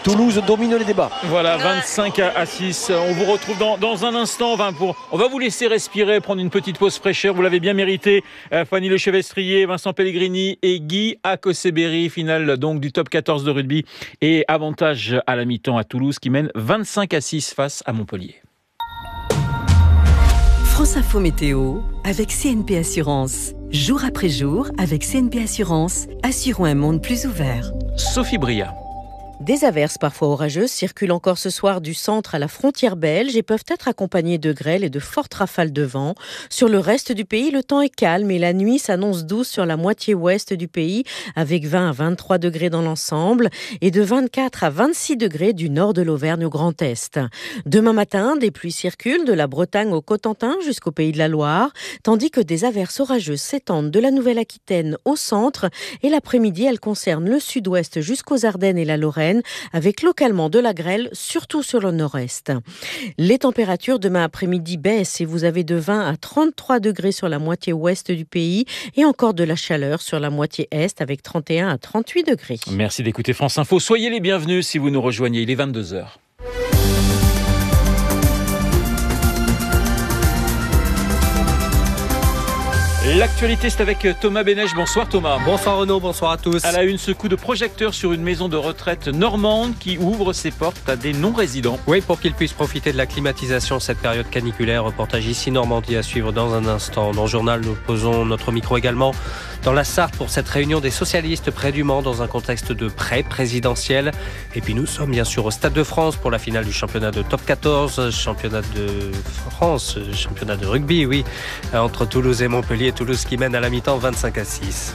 [SPEAKER 1] Toulouse domine les débats.
[SPEAKER 4] Voilà, vingt-cinq à six. On vous retrouve dans, dans un instant. Enfin, pour, on va vous laisser respirer, prendre une petite pause fraîcheur. Vous l'avez bien mérité. Euh, Fanny Lechevestrier, Vincent Pellegrini et Guy Akoseberi. Finale donc du top quatorze de rugby. Et avantage à la mi-temps à Toulouse qui mène vingt-cinq à six face à Montpellier.
[SPEAKER 6] France Info Météo avec C N P Assurance. Jour après jour, avec C N P Assurance, assurons un monde plus ouvert.
[SPEAKER 4] Sophie Bria.
[SPEAKER 7] Des averses parfois orageuses circulent encore ce soir du centre à la frontière belge et peuvent être accompagnées de grêle et de fortes rafales de vent. Sur le reste du pays, le temps est calme et la nuit s'annonce douce sur la moitié ouest du pays avec vingt à vingt-trois degrés dans l'ensemble et de vingt-quatre à vingt-six degrés du nord de l'Auvergne au Grand Est. Demain matin, des pluies circulent de la Bretagne au Cotentin jusqu'au Pays de la Loire, tandis que des averses orageuses s'étendent de la Nouvelle-Aquitaine au centre et l'après-midi, elles concernent le sud-ouest jusqu'aux Ardennes et la Lorraine, avec localement de la grêle, surtout sur le nord-est. Les températures demain après-midi baissent et vous avez de vingt à trente-trois degrés sur la moitié ouest du pays et encore de la chaleur sur la moitié est avec trente et un à trente-huit degrés.
[SPEAKER 4] Merci d'écouter France Info. Soyez les bienvenus si vous nous rejoignez. Il est vingt-deux heures. L'actualité, c'est avec Thomas Bénèche. Bonsoir Thomas.
[SPEAKER 8] Bonsoir Renaud, bonsoir à tous.
[SPEAKER 4] À la une, ce coup de projecteur sur une maison de retraite normande qui ouvre ses portes à des non-résidents.
[SPEAKER 8] Oui, pour qu'ils puissent profiter de la climatisation cette période caniculaire. Reportage ici Normandie à suivre dans un instant. Dans le journal, nous posons notre micro également dans la Sarthe pour cette réunion des socialistes près du Mans dans un contexte de pré-présidentiel. Et puis nous sommes bien sûr au Stade de France pour la finale du championnat de top quatorze, championnat de France, championnat de rugby, oui, entre Toulouse et Montpellier. Toulouse qui mène à la mi-temps vingt-cinq à six.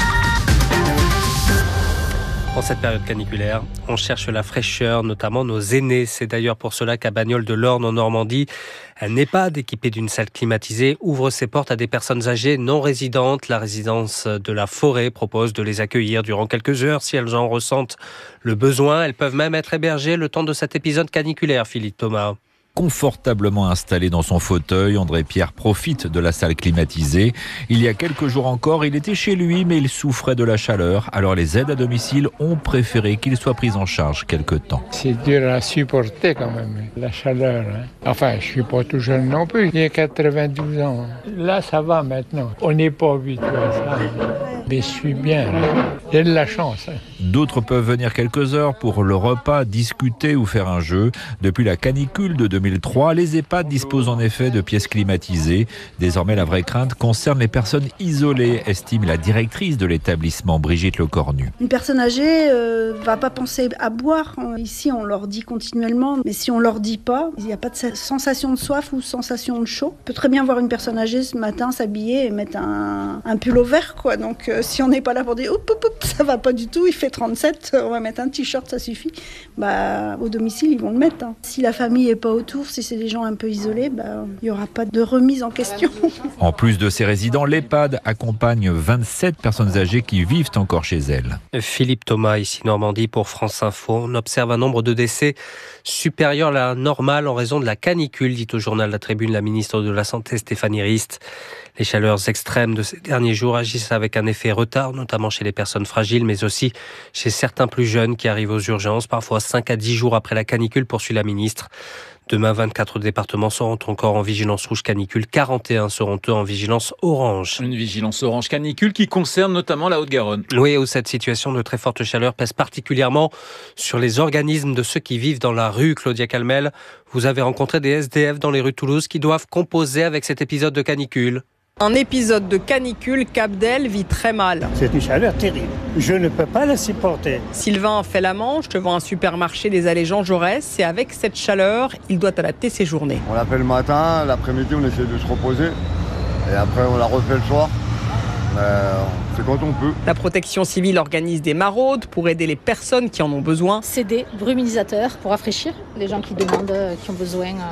[SPEAKER 8] En cette période caniculaire, on cherche la fraîcheur, notamment nos aînés. C'est d'ailleurs pour cela qu'à Bagnoles de l'Orne en Normandie, un EHPAD équipé d'une salle climatisée ouvre ses portes à des personnes âgées non résidentes. La résidence de la Forêt propose de les accueillir durant quelques heures si elles en ressentent le besoin. Elles peuvent même être hébergées le temps de cet épisode caniculaire, Philippe Thomas.
[SPEAKER 9] Confortablement installé dans son fauteuil, André Pierre profite de la salle climatisée. Il y a quelques jours encore, il était chez lui, mais il souffrait de la chaleur. Alors les aides à domicile ont préféré qu'il soit pris en charge quelque temps.
[SPEAKER 10] C'est dur à supporter quand même, la chaleur. Hein. Enfin, je suis pas tout jeune non plus, j'ai quatre-vingt-douze ans. Là, ça va maintenant. On n'est pas habitué à ça. Mais je suis bien, hein. J'ai de la chance. Hein.
[SPEAKER 9] D'autres peuvent venir quelques heures pour le repas, discuter ou faire un jeu. Depuis la canicule de deux mille trois, les EHPAD disposent en effet de pièces climatisées. Désormais, la vraie crainte concerne les personnes isolées, estime la directrice de l'établissement, Brigitte Lecornu.
[SPEAKER 11] Une personne âgée euh, va pas penser à boire. Ici, on leur dit continuellement, mais si on leur dit pas, il n'y a pas de sensation de soif ou sensation de chaud. On peut très bien voir une personne âgée ce matin s'habiller et mettre un, un pull au vert, quoi. Donc, euh, si on n'est pas là pour dire, oup, oup, oup, ça va pas du tout, il fait trente-sept, on va mettre un t-shirt, ça suffit. Bah, au domicile, ils vont le mettre. Hein. Si la famille est pas autour, si c'est des gens un peu isolés, bah, il n'y aura pas de remise en question.
[SPEAKER 9] En plus de ces résidents, l'EHPAD accompagne vingt-sept personnes âgées qui vivent encore chez elles.
[SPEAKER 8] Philippe Thomas, ici Normandie pour France Info. On observe un nombre de décès supérieur à la normale en raison de la canicule, dit au journal La Tribune la ministre de la Santé Stéphanie Rist. Les chaleurs extrêmes de ces derniers jours agissent avec un effet retard, notamment chez les personnes fragiles, mais aussi chez certains plus jeunes qui arrivent aux urgences, parfois cinq à dix jours après la canicule, poursuit la ministre. Demain, vingt-quatre départements seront encore en vigilance rouge canicule, quarante et un seront eux en vigilance orange.
[SPEAKER 4] Une vigilance orange canicule qui concerne notamment la Haute-Garonne.
[SPEAKER 8] Oui, où cette situation de très forte chaleur pèse particulièrement sur les organismes de ceux qui vivent dans la rue. Claudia Calmel, vous avez rencontré des S D F dans les rues de Toulouse qui doivent composer avec cet épisode de canicule.
[SPEAKER 12] Un épisode de canicule, Cap-d'El vit très mal.
[SPEAKER 13] C'est une chaleur terrible. Je ne peux pas la supporter.
[SPEAKER 12] Sylvain fait la manche devant un supermarché des allées Jean Jaurès et avec cette chaleur, il doit adapter ses journées.
[SPEAKER 14] On l'a fait le matin, l'après-midi on essaie de se reposer et après on l'a refait le soir. Euh, c'est quand on peut.
[SPEAKER 12] La protection civile organise des maraudes pour aider les personnes qui en ont besoin.
[SPEAKER 15] C'est des bruminisateurs pour rafraîchir les gens qui demandent, qui ont besoin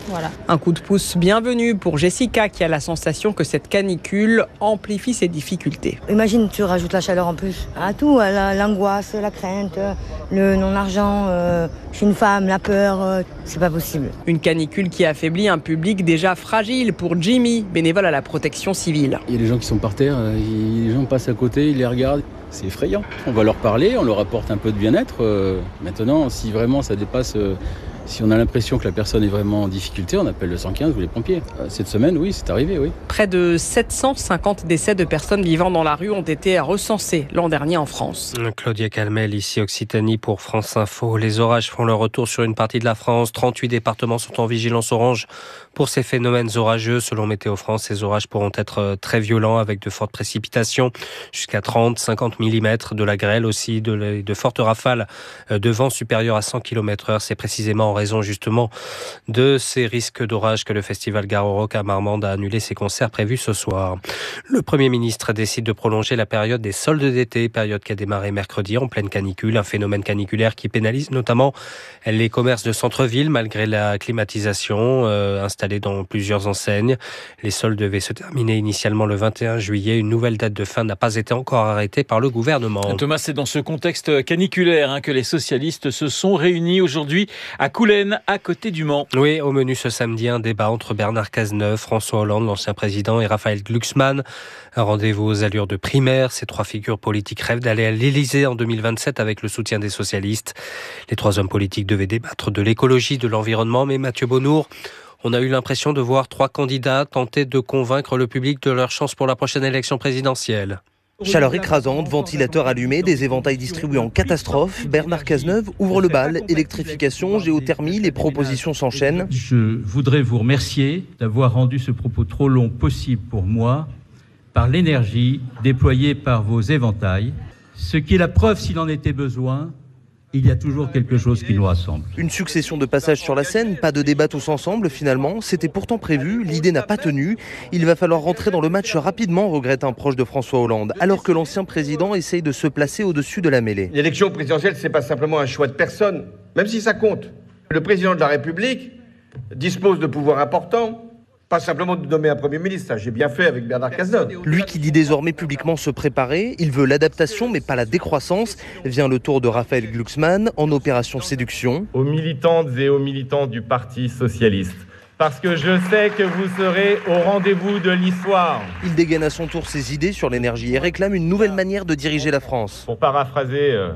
[SPEAKER 15] Voilà.
[SPEAKER 12] Un coup de pouce bienvenu pour Jessica qui a la sensation que cette canicule amplifie ses difficultés.
[SPEAKER 15] Imagine, tu rajoutes la chaleur en plus à tout, à la, l'angoisse, la crainte, le non-argent, euh, je suis une femme, la peur, euh, c'est pas possible.
[SPEAKER 12] Une canicule qui affaiblit un public déjà fragile pour Jimmy, bénévole à la protection civile.
[SPEAKER 16] Il y a des gens qui sont par terre, les gens passent à côté, ils les regardent. C'est effrayant. On va leur parler, on leur apporte un peu de bien-être. Euh, maintenant, si vraiment ça dépasse... Euh, Si on a l'impression que la personne est vraiment en difficulté, on appelle le cent quinze ou les pompiers. Cette semaine, oui, c'est arrivé, oui.
[SPEAKER 12] Près de sept cent cinquante décès de personnes vivant dans la rue ont été recensés l'an dernier en France.
[SPEAKER 8] Claudia Calmel, ici Occitanie pour France Info. Les orages font leur retour sur une partie de la France. trente-huit départements sont en vigilance orange pour ces phénomènes orageux. Selon Météo France, ces orages pourront être très violents avec de fortes précipitations, jusqu'à trente à cinquante millimètres, de la grêle aussi, de, de fortes rafales de vent supérieurs à cent kilomètres heure. C'est précisément en raison justement de ces risques d'orage que le festival Garo Rock à Marmande a annulé ses concerts prévus ce soir. Le Premier ministre décide de prolonger la période des soldes d'été, période qui a démarré mercredi en pleine canicule, un phénomène caniculaire qui pénalise notamment les commerces de centre-ville malgré la climatisation euh, installée dans plusieurs enseignes. Les soldes devaient se terminer initialement le vingt et un juillet. Une nouvelle date de fin n'a pas été encore arrêtée par le gouvernement.
[SPEAKER 4] Thomas, c'est dans ce contexte caniculaire hein, que les socialistes se sont réunis aujourd'hui à Coulennes, à côté du Mans.
[SPEAKER 8] Oui, au menu ce samedi, un débat entre Bernard Cazeneuve, François Hollande, l'ancien président, et Raphaël Glucksmann. Un rendez-vous aux allures de primaire. Ces trois figures politiques rêvent d'aller à l'Élysée en deux mille vingt-sept avec le soutien des socialistes. Les trois hommes politiques devaient débattre de l'écologie, de l'environnement, mais Mathieu Bonnour, on a eu l'impression de voir trois candidats tenter de convaincre le public de leur chance pour la prochaine élection présidentielle.
[SPEAKER 17] Chaleur écrasante, ventilateur allumé, des éventails distribués en catastrophe. Bernard Cazeneuve ouvre le bal, électrification, géothermie, les propositions s'enchaînent.
[SPEAKER 18] Je voudrais vous remercier d'avoir rendu ce propos trop long possible pour moi par l'énergie déployée par vos éventails, ce qui est la preuve s'il en était besoin. Il y a toujours quelque chose qui nous rassemble.
[SPEAKER 17] Une succession de passages sur la scène, pas de débat tous ensemble finalement. C'était pourtant prévu, l'idée n'a pas tenu. Il va falloir rentrer dans le match rapidement, regrette un proche de François Hollande, alors que l'ancien président essaye de se placer au-dessus de la mêlée.
[SPEAKER 19] L'élection présidentielle, c'est pas simplement un choix de personne, même si ça compte. Le président de la République dispose de pouvoirs importants. Pas simplement de nommer un Premier ministre, ça j'ai bien fait avec Bernard Cazeneuve.
[SPEAKER 17] Lui qui dit désormais publiquement se préparer, il veut l'adaptation mais pas la décroissance. Vient le tour de Raphaël Glucksmann en opération séduction.
[SPEAKER 20] Aux militantes et aux militants du Parti socialiste, parce que je sais que vous serez au rendez-vous de l'histoire.
[SPEAKER 17] Il dégaine à son tour ses idées sur l'énergie et réclame une nouvelle manière de diriger la France.
[SPEAKER 20] Pour paraphraser euh,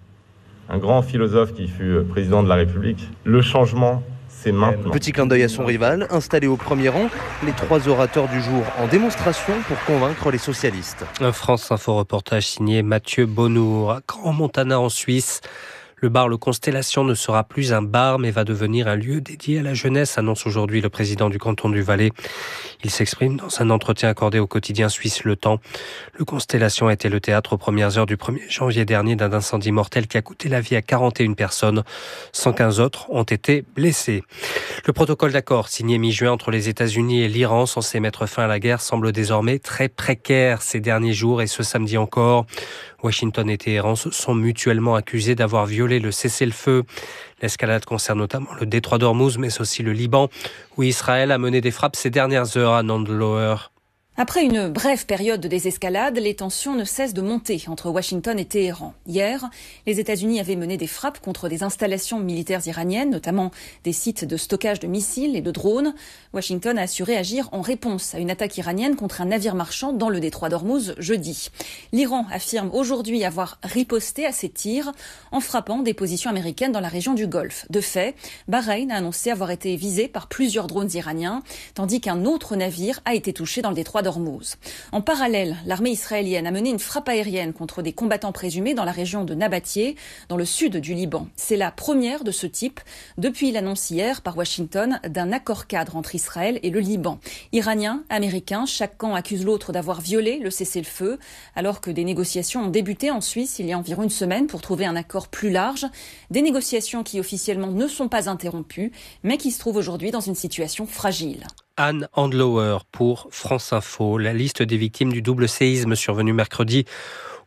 [SPEAKER 20] un grand philosophe qui fut euh, président de la République, le changement, c'est maintenant.
[SPEAKER 17] Petit clin d'œil à son rival, installé au premier rang, les trois orateurs du jour en démonstration pour convaincre les socialistes.
[SPEAKER 8] Un France Info reportage signé Mathieu Bonnour. À Grand Montana en Suisse, le bar Le Constellation ne sera plus un bar mais va devenir un lieu dédié à la jeunesse, annonce aujourd'hui le président du canton du Valais. Il s'exprime dans un entretien accordé au quotidien suisse Le Temps. Le Constellation a été le théâtre aux premières heures du premier janvier dernier d'un incendie mortel qui a coûté la vie à quarante et une personnes. cent quinze autres ont été blessés. Le protocole d'accord signé mi-juin entre les États-Unis et l'Iran censé mettre fin à la guerre semble désormais très précaire ces derniers jours et ce samedi encore. Washington et Téhéran se sont mutuellement accusés d'avoir violé le cessez-le-feu. L'escalade concerne notamment le détroit d'Ormuz, mais aussi le Liban, où Israël a mené des frappes ces dernières heures à Nandlower.
[SPEAKER 21] Après une brève période de désescalade, les tensions ne cessent de monter entre Washington et Téhéran. Hier, les États-Unis avaient mené des frappes contre des installations militaires iraniennes, notamment des sites de stockage de missiles et de drones. Washington a assuré agir en réponse à une attaque iranienne contre un navire marchand dans le détroit d'Ormuz jeudi. L'Iran affirme aujourd'hui avoir riposté à ces tirs en frappant des positions américaines dans la région du Golfe. De fait, Bahreïn a annoncé avoir été visé par plusieurs drones iraniens, tandis qu'un autre navire a été touché dans le détroit d'Ormuz. En parallèle, l'armée israélienne a mené une frappe aérienne contre des combattants présumés dans la région de Nabatieh, dans le sud du Liban. C'est la première de ce type depuis l'annonce hier par Washington d'un accord cadre entre Israël et le Liban. Iraniens, Américains, chaque camp accuse l'autre d'avoir violé le cessez-le-feu, alors que des négociations ont débuté en Suisse il y a environ une semaine pour trouver un accord plus large. Des négociations qui officiellement ne sont pas interrompues, mais qui se trouvent aujourd'hui dans une situation fragile.
[SPEAKER 8] Anne Handlower pour France Info. La liste des victimes du double séisme survenu mercredi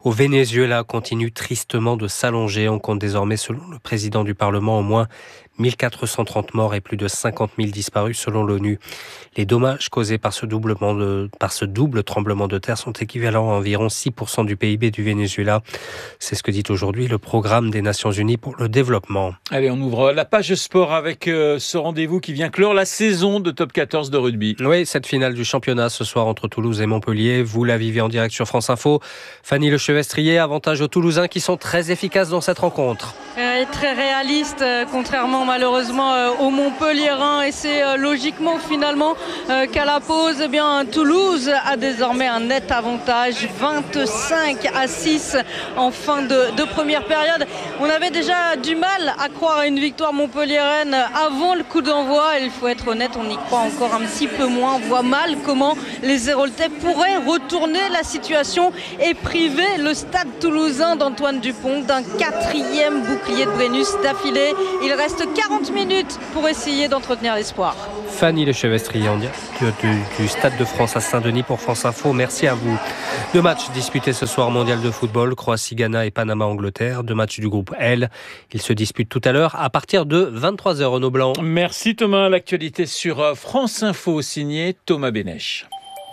[SPEAKER 8] au Venezuela continue tristement de s'allonger. On compte désormais, selon le président du Parlement, au moins mille quatre cent trente morts et plus de cinquante mille disparus selon l'ONU. Les dommages causés par ce, doublement de, par ce double tremblement de terre sont équivalents à environ six pour cent du P I B du Venezuela. C'est ce que dit aujourd'hui le programme des Nations Unies pour le développement.
[SPEAKER 4] Allez, on ouvre la page sport avec euh, ce rendez-vous qui vient clore la saison de Top quatorze de rugby.
[SPEAKER 8] Oui, cette finale du championnat ce soir entre Toulouse et Montpellier. Vous la vivez en direct sur France Info. Fanny Lechevestrier, avantage aux Toulousains qui sont très efficaces dans cette rencontre.
[SPEAKER 2] Euh, très réaliste, euh, contrairement malheureusement euh, au Montpellierin, et c'est euh, logiquement finalement euh, qu'à la pause, eh bien, Toulouse a désormais un net avantage, vingt-cinq à six en fin de, de première période. On avait déjà du mal à croire à une victoire montpelliéraine avant le coup d'envoi. Il faut être honnête, on y croit encore un petit peu moins. On voit mal comment les Héroltais pourraient retourner la situation et priver le stade toulousain d'Antoine Dupont d'un quatrième bouclier de Brennus d'affilée. Il reste quarante minutes pour essayer d'entretenir l'espoir.
[SPEAKER 8] Fanny Lechevestrier en direct du, du Stade de France à Saint-Denis pour France Info. Merci à vous. Deux matchs disputés ce soir, mondial de football, Croatie-Ghana et Panama-Angleterre. Deux matchs du groupe L. Ils se disputent tout à l'heure à partir de vingt-trois heures, Renaud Blanc.
[SPEAKER 4] Merci Thomas. L'actualité sur France Info, signé Thomas Bénèche.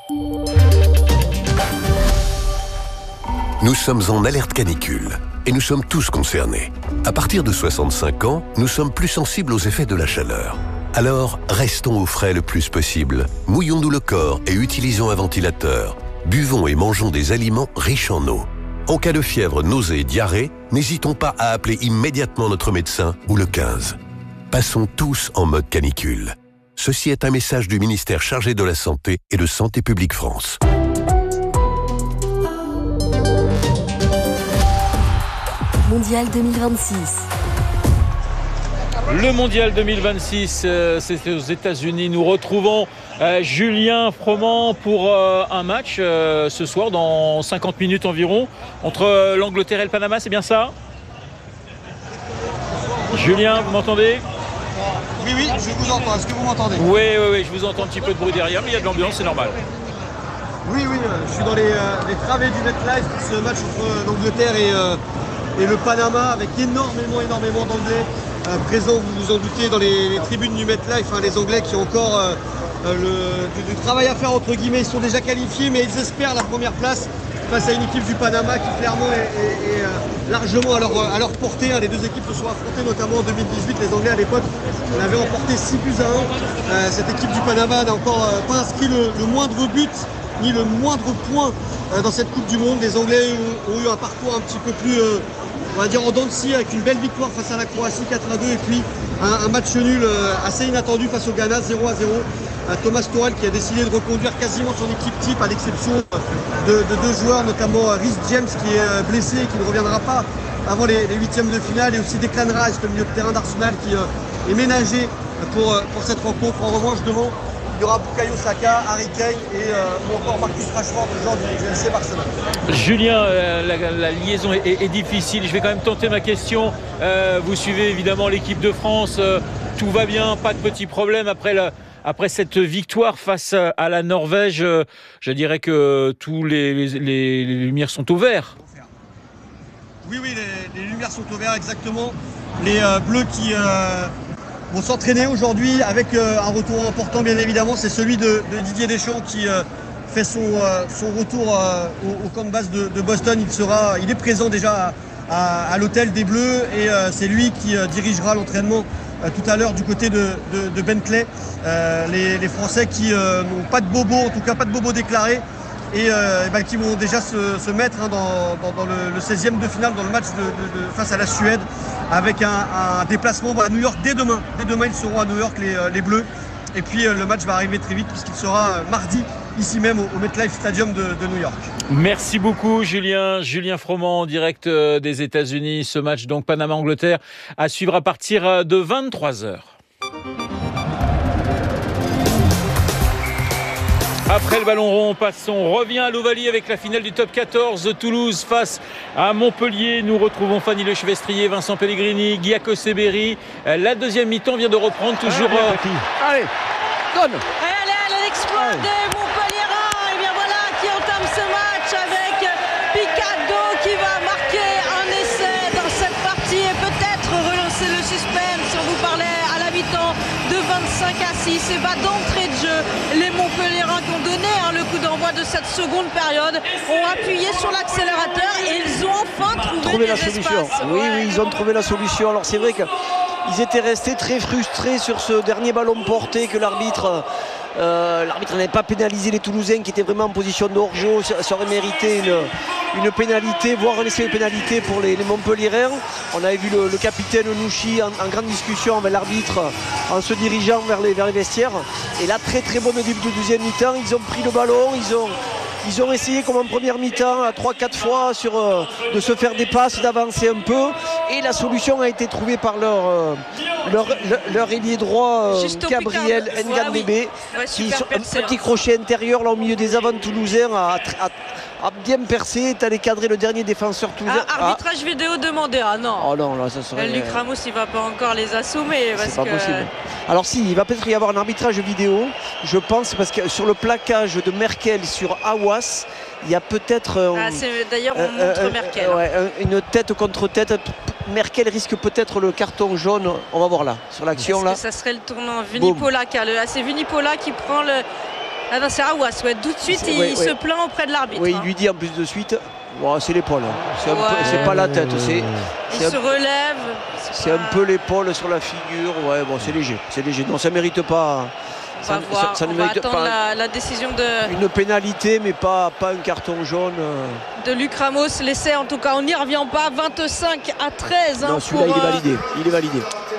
[SPEAKER 5] Nous sommes en alerte canicule et nous sommes tous concernés. À partir de soixante-cinq ans, nous sommes plus sensibles aux effets de la chaleur. Alors, restons au frais le plus possible. Mouillons-nous le corps et utilisons un ventilateur. Buvons et mangeons des aliments riches en eau. En cas de fièvre, nausée et diarrhée, n'hésitons pas à appeler immédiatement notre médecin ou le quinze. Passons tous en mode canicule. Ceci est un message du ministère chargé de la Santé et de Santé publique France.
[SPEAKER 6] Mondial deux mille vingt-six.
[SPEAKER 4] Le Mondial deux mille vingt-six, euh, c'est aux États-Unis. Nous retrouvons euh, Julien Froment pour euh, un match euh, ce soir dans cinquante minutes environ entre euh, l'Angleterre et le Panama, c'est bien ça? Julien, vous m'entendez?
[SPEAKER 22] Oui, oui, je vous entends. Est-ce que vous m'entendez?
[SPEAKER 4] Oui, oui, oui, je vous entends un petit peu de bruit derrière, mais il y a de l'ambiance, c'est normal.
[SPEAKER 22] Oui, oui, euh, je suis dans les, euh, les travées du MetLife, ce match entre euh, l'Angleterre et, euh, et le Panama, avec énormément, énormément d'Anglais euh, présents, vous vous en doutez, dans les, les tribunes du MetLife. Hein, les Anglais qui ont encore euh, euh, le, du, du travail à faire, entre guillemets. Ils sont déjà qualifiés, mais ils espèrent la première place face à une équipe du Panama qui, clairement, est, est, est euh, largement à leur, à leur portée. Hein. Les deux équipes se sont affrontées, notamment en deux mille dix-huit. Les Anglais, à l'époque, on avait remporté six buts à un. Euh, cette équipe du Panama n'a encore euh, pas inscrit le, le moindre but ni le moindre point euh, dans cette Coupe du Monde. Les Anglais ont, ont eu un parcours un petit peu plus, euh, on va dire, en dents de scie, avec une belle victoire face à la Croatie quatre à deux, et puis un, un match nul euh, assez inattendu face au Ghana, zéro à zéro. Euh, Thomas Tuchel qui a décidé de reconduire quasiment son équipe type, à l'exception de, de deux joueurs, notamment Rhys James qui est euh, blessé et qui ne reviendra pas avant les, les huitièmes de finale, et aussi Declan Rice, le milieu de terrain d'Arsenal, qui euh, est ménagé pour, pour cette rencontre. En revanche, devant, il y aura Bukayo Saka, Harry Kane et euh, ou encore Marcus Rashford, le joueur du F C Barcelone.
[SPEAKER 4] Julien, euh, la, la liaison est, est, est difficile. Je vais quand même tenter ma question. Euh, vous suivez évidemment l'équipe de France. Euh, tout va bien, pas de petits problèmes après, la, après cette victoire face à la Norvège. Euh, je dirais que tous les, les, les, les lumières sont au vert.
[SPEAKER 22] Oui, oui, les, les lumières sont au vert, exactement. Les euh, Bleus qui... Euh, vont s'entraîner aujourd'hui avec euh, un retour important, bien évidemment, c'est celui de, de Didier Deschamps qui euh, fait son, euh, son retour euh, au, au camp de base de, de Boston. Il, sera, il est présent déjà à, à, à l'hôtel des Bleus, et euh, c'est lui qui euh, dirigera l'entraînement euh, tout à l'heure du côté de, de, de Bentley. Euh, les, les Français qui euh, n'ont pas de bobo, en tout cas pas de bobo déclaré, et, euh, et ben, qui vont déjà se, se mettre hein, dans, dans, dans le, le seizième de finale, dans le match de, de, de, face à la Suède, avec un, un déplacement à New York dès demain. Dès demain, ils seront à New York, les, les Bleus. Et puis euh, le match va arriver très vite, puisqu'il sera euh, mardi, ici même, au, au MetLife Stadium de, de New York.
[SPEAKER 4] Merci beaucoup, Julien. Julien Froment, en direct euh, des États-Unis. Ce match, donc, Panama-Angleterre, à suivre à partir de vingt-trois heures. Après le ballon rond, passons, on revient à l'Ovalie avec la finale du top quatorze de Toulouse face à Montpellier. Nous retrouvons Fanny Lechevestrier, Vincent Pellegrini, Guy Akoseberi. La deuxième mi-temps vient de reprendre toujours.
[SPEAKER 1] Allez, allez, donne.
[SPEAKER 2] Allez, allez, l'exploit des Montpelliérains. Et bien voilà qui entame ce match avec Picado qui vingt-cinq à six. Et bah d'entrée de jeu, les Montpelliérains qui ont donné hein, le coup d'envoi de cette seconde période ont appuyé sur l'accélérateur et ils ont enfin trouvé,
[SPEAKER 1] trouvé la
[SPEAKER 2] des
[SPEAKER 1] solution.
[SPEAKER 2] espaces.
[SPEAKER 1] Oui,
[SPEAKER 2] Ouais.
[SPEAKER 1] oui, ils ont trouvé la solution. Alors c'est vrai qu'ils étaient restés très frustrés sur ce dernier ballon porté que l'arbitre euh, l'arbitre n'avait pas pénalisé les Toulousains qui étaient vraiment en position de hors-jeu. Ça, ça aurait mérité une, une pénalité, voire un essai de pénalité pour les, les Montpelliérains. On avait vu le, le capitaine Nouchi en, en grande discussion avec l'arbitre en se dirigeant vers les, vers les vestiaires. Et là, très très bonne début de deuxième mi-temps. Ils ont pris le ballon, ils ont Ils ont essayé comme en première mi-temps à trois quatre fois sur, euh, de se faire des passes, d'avancer un peu. Et la solution a été trouvée par leur, euh, leur, leur, leur ailier droit euh, Gabriel Ngandebe,
[SPEAKER 2] ouais, oui.
[SPEAKER 1] qui
[SPEAKER 2] ouais,
[SPEAKER 1] sur un petit crochet intérieur là au milieu des avants toulousains a, a, a bien percé, est allé cadrer le dernier défenseur toulousain.
[SPEAKER 2] Ah, arbitrage ah. vidéo demandé, ah non.
[SPEAKER 1] Oh non, là ça serait.
[SPEAKER 2] Luc Ramos il va pas encore les assommer.
[SPEAKER 1] C'est pas que... possible. Alors si, il va peut-être y avoir un arbitrage vidéo, je pense, parce que sur le plaquage de Merkel sur Aouas, il y a peut-être euh,
[SPEAKER 2] ah, d'ailleurs on
[SPEAKER 1] euh,
[SPEAKER 2] montre
[SPEAKER 1] euh,
[SPEAKER 2] Merkel
[SPEAKER 1] euh, ouais, une tête contre tête. Merkel risque peut-être le carton jaune, on va voir là sur l'action là.
[SPEAKER 2] Que ça serait le tournant Vunipola qui a le... ah, c'est Vunipola qui prend le ah non c'est Aouas, ouais, tout de suite il
[SPEAKER 1] ouais,
[SPEAKER 2] se
[SPEAKER 1] ouais.
[SPEAKER 2] plaint auprès de l'arbitre.
[SPEAKER 1] Oui,
[SPEAKER 2] hein.
[SPEAKER 1] il lui dit en plus de suite bon, c'est l'épaule, c'est ouais. pas la tête, c'est
[SPEAKER 2] il se relève.
[SPEAKER 1] C'est pas... un peu l'épaule sur la figure, ouais bon c'est léger, c'est léger. Non, ça mérite pas.
[SPEAKER 2] On
[SPEAKER 1] ça,
[SPEAKER 2] va voir,
[SPEAKER 1] ça, ça
[SPEAKER 2] on
[SPEAKER 1] ne
[SPEAKER 2] va
[SPEAKER 1] mérite
[SPEAKER 2] attendre
[SPEAKER 1] pas
[SPEAKER 2] la, la décision de...
[SPEAKER 1] Une pénalité, mais pas, pas un carton jaune.
[SPEAKER 2] De Luc Ramos, l'essai en tout cas, on n'y revient pas, vingt-cinq à treize.
[SPEAKER 1] Non,
[SPEAKER 2] hein,
[SPEAKER 1] celui-là
[SPEAKER 2] pour,
[SPEAKER 1] il est validé, il est validé.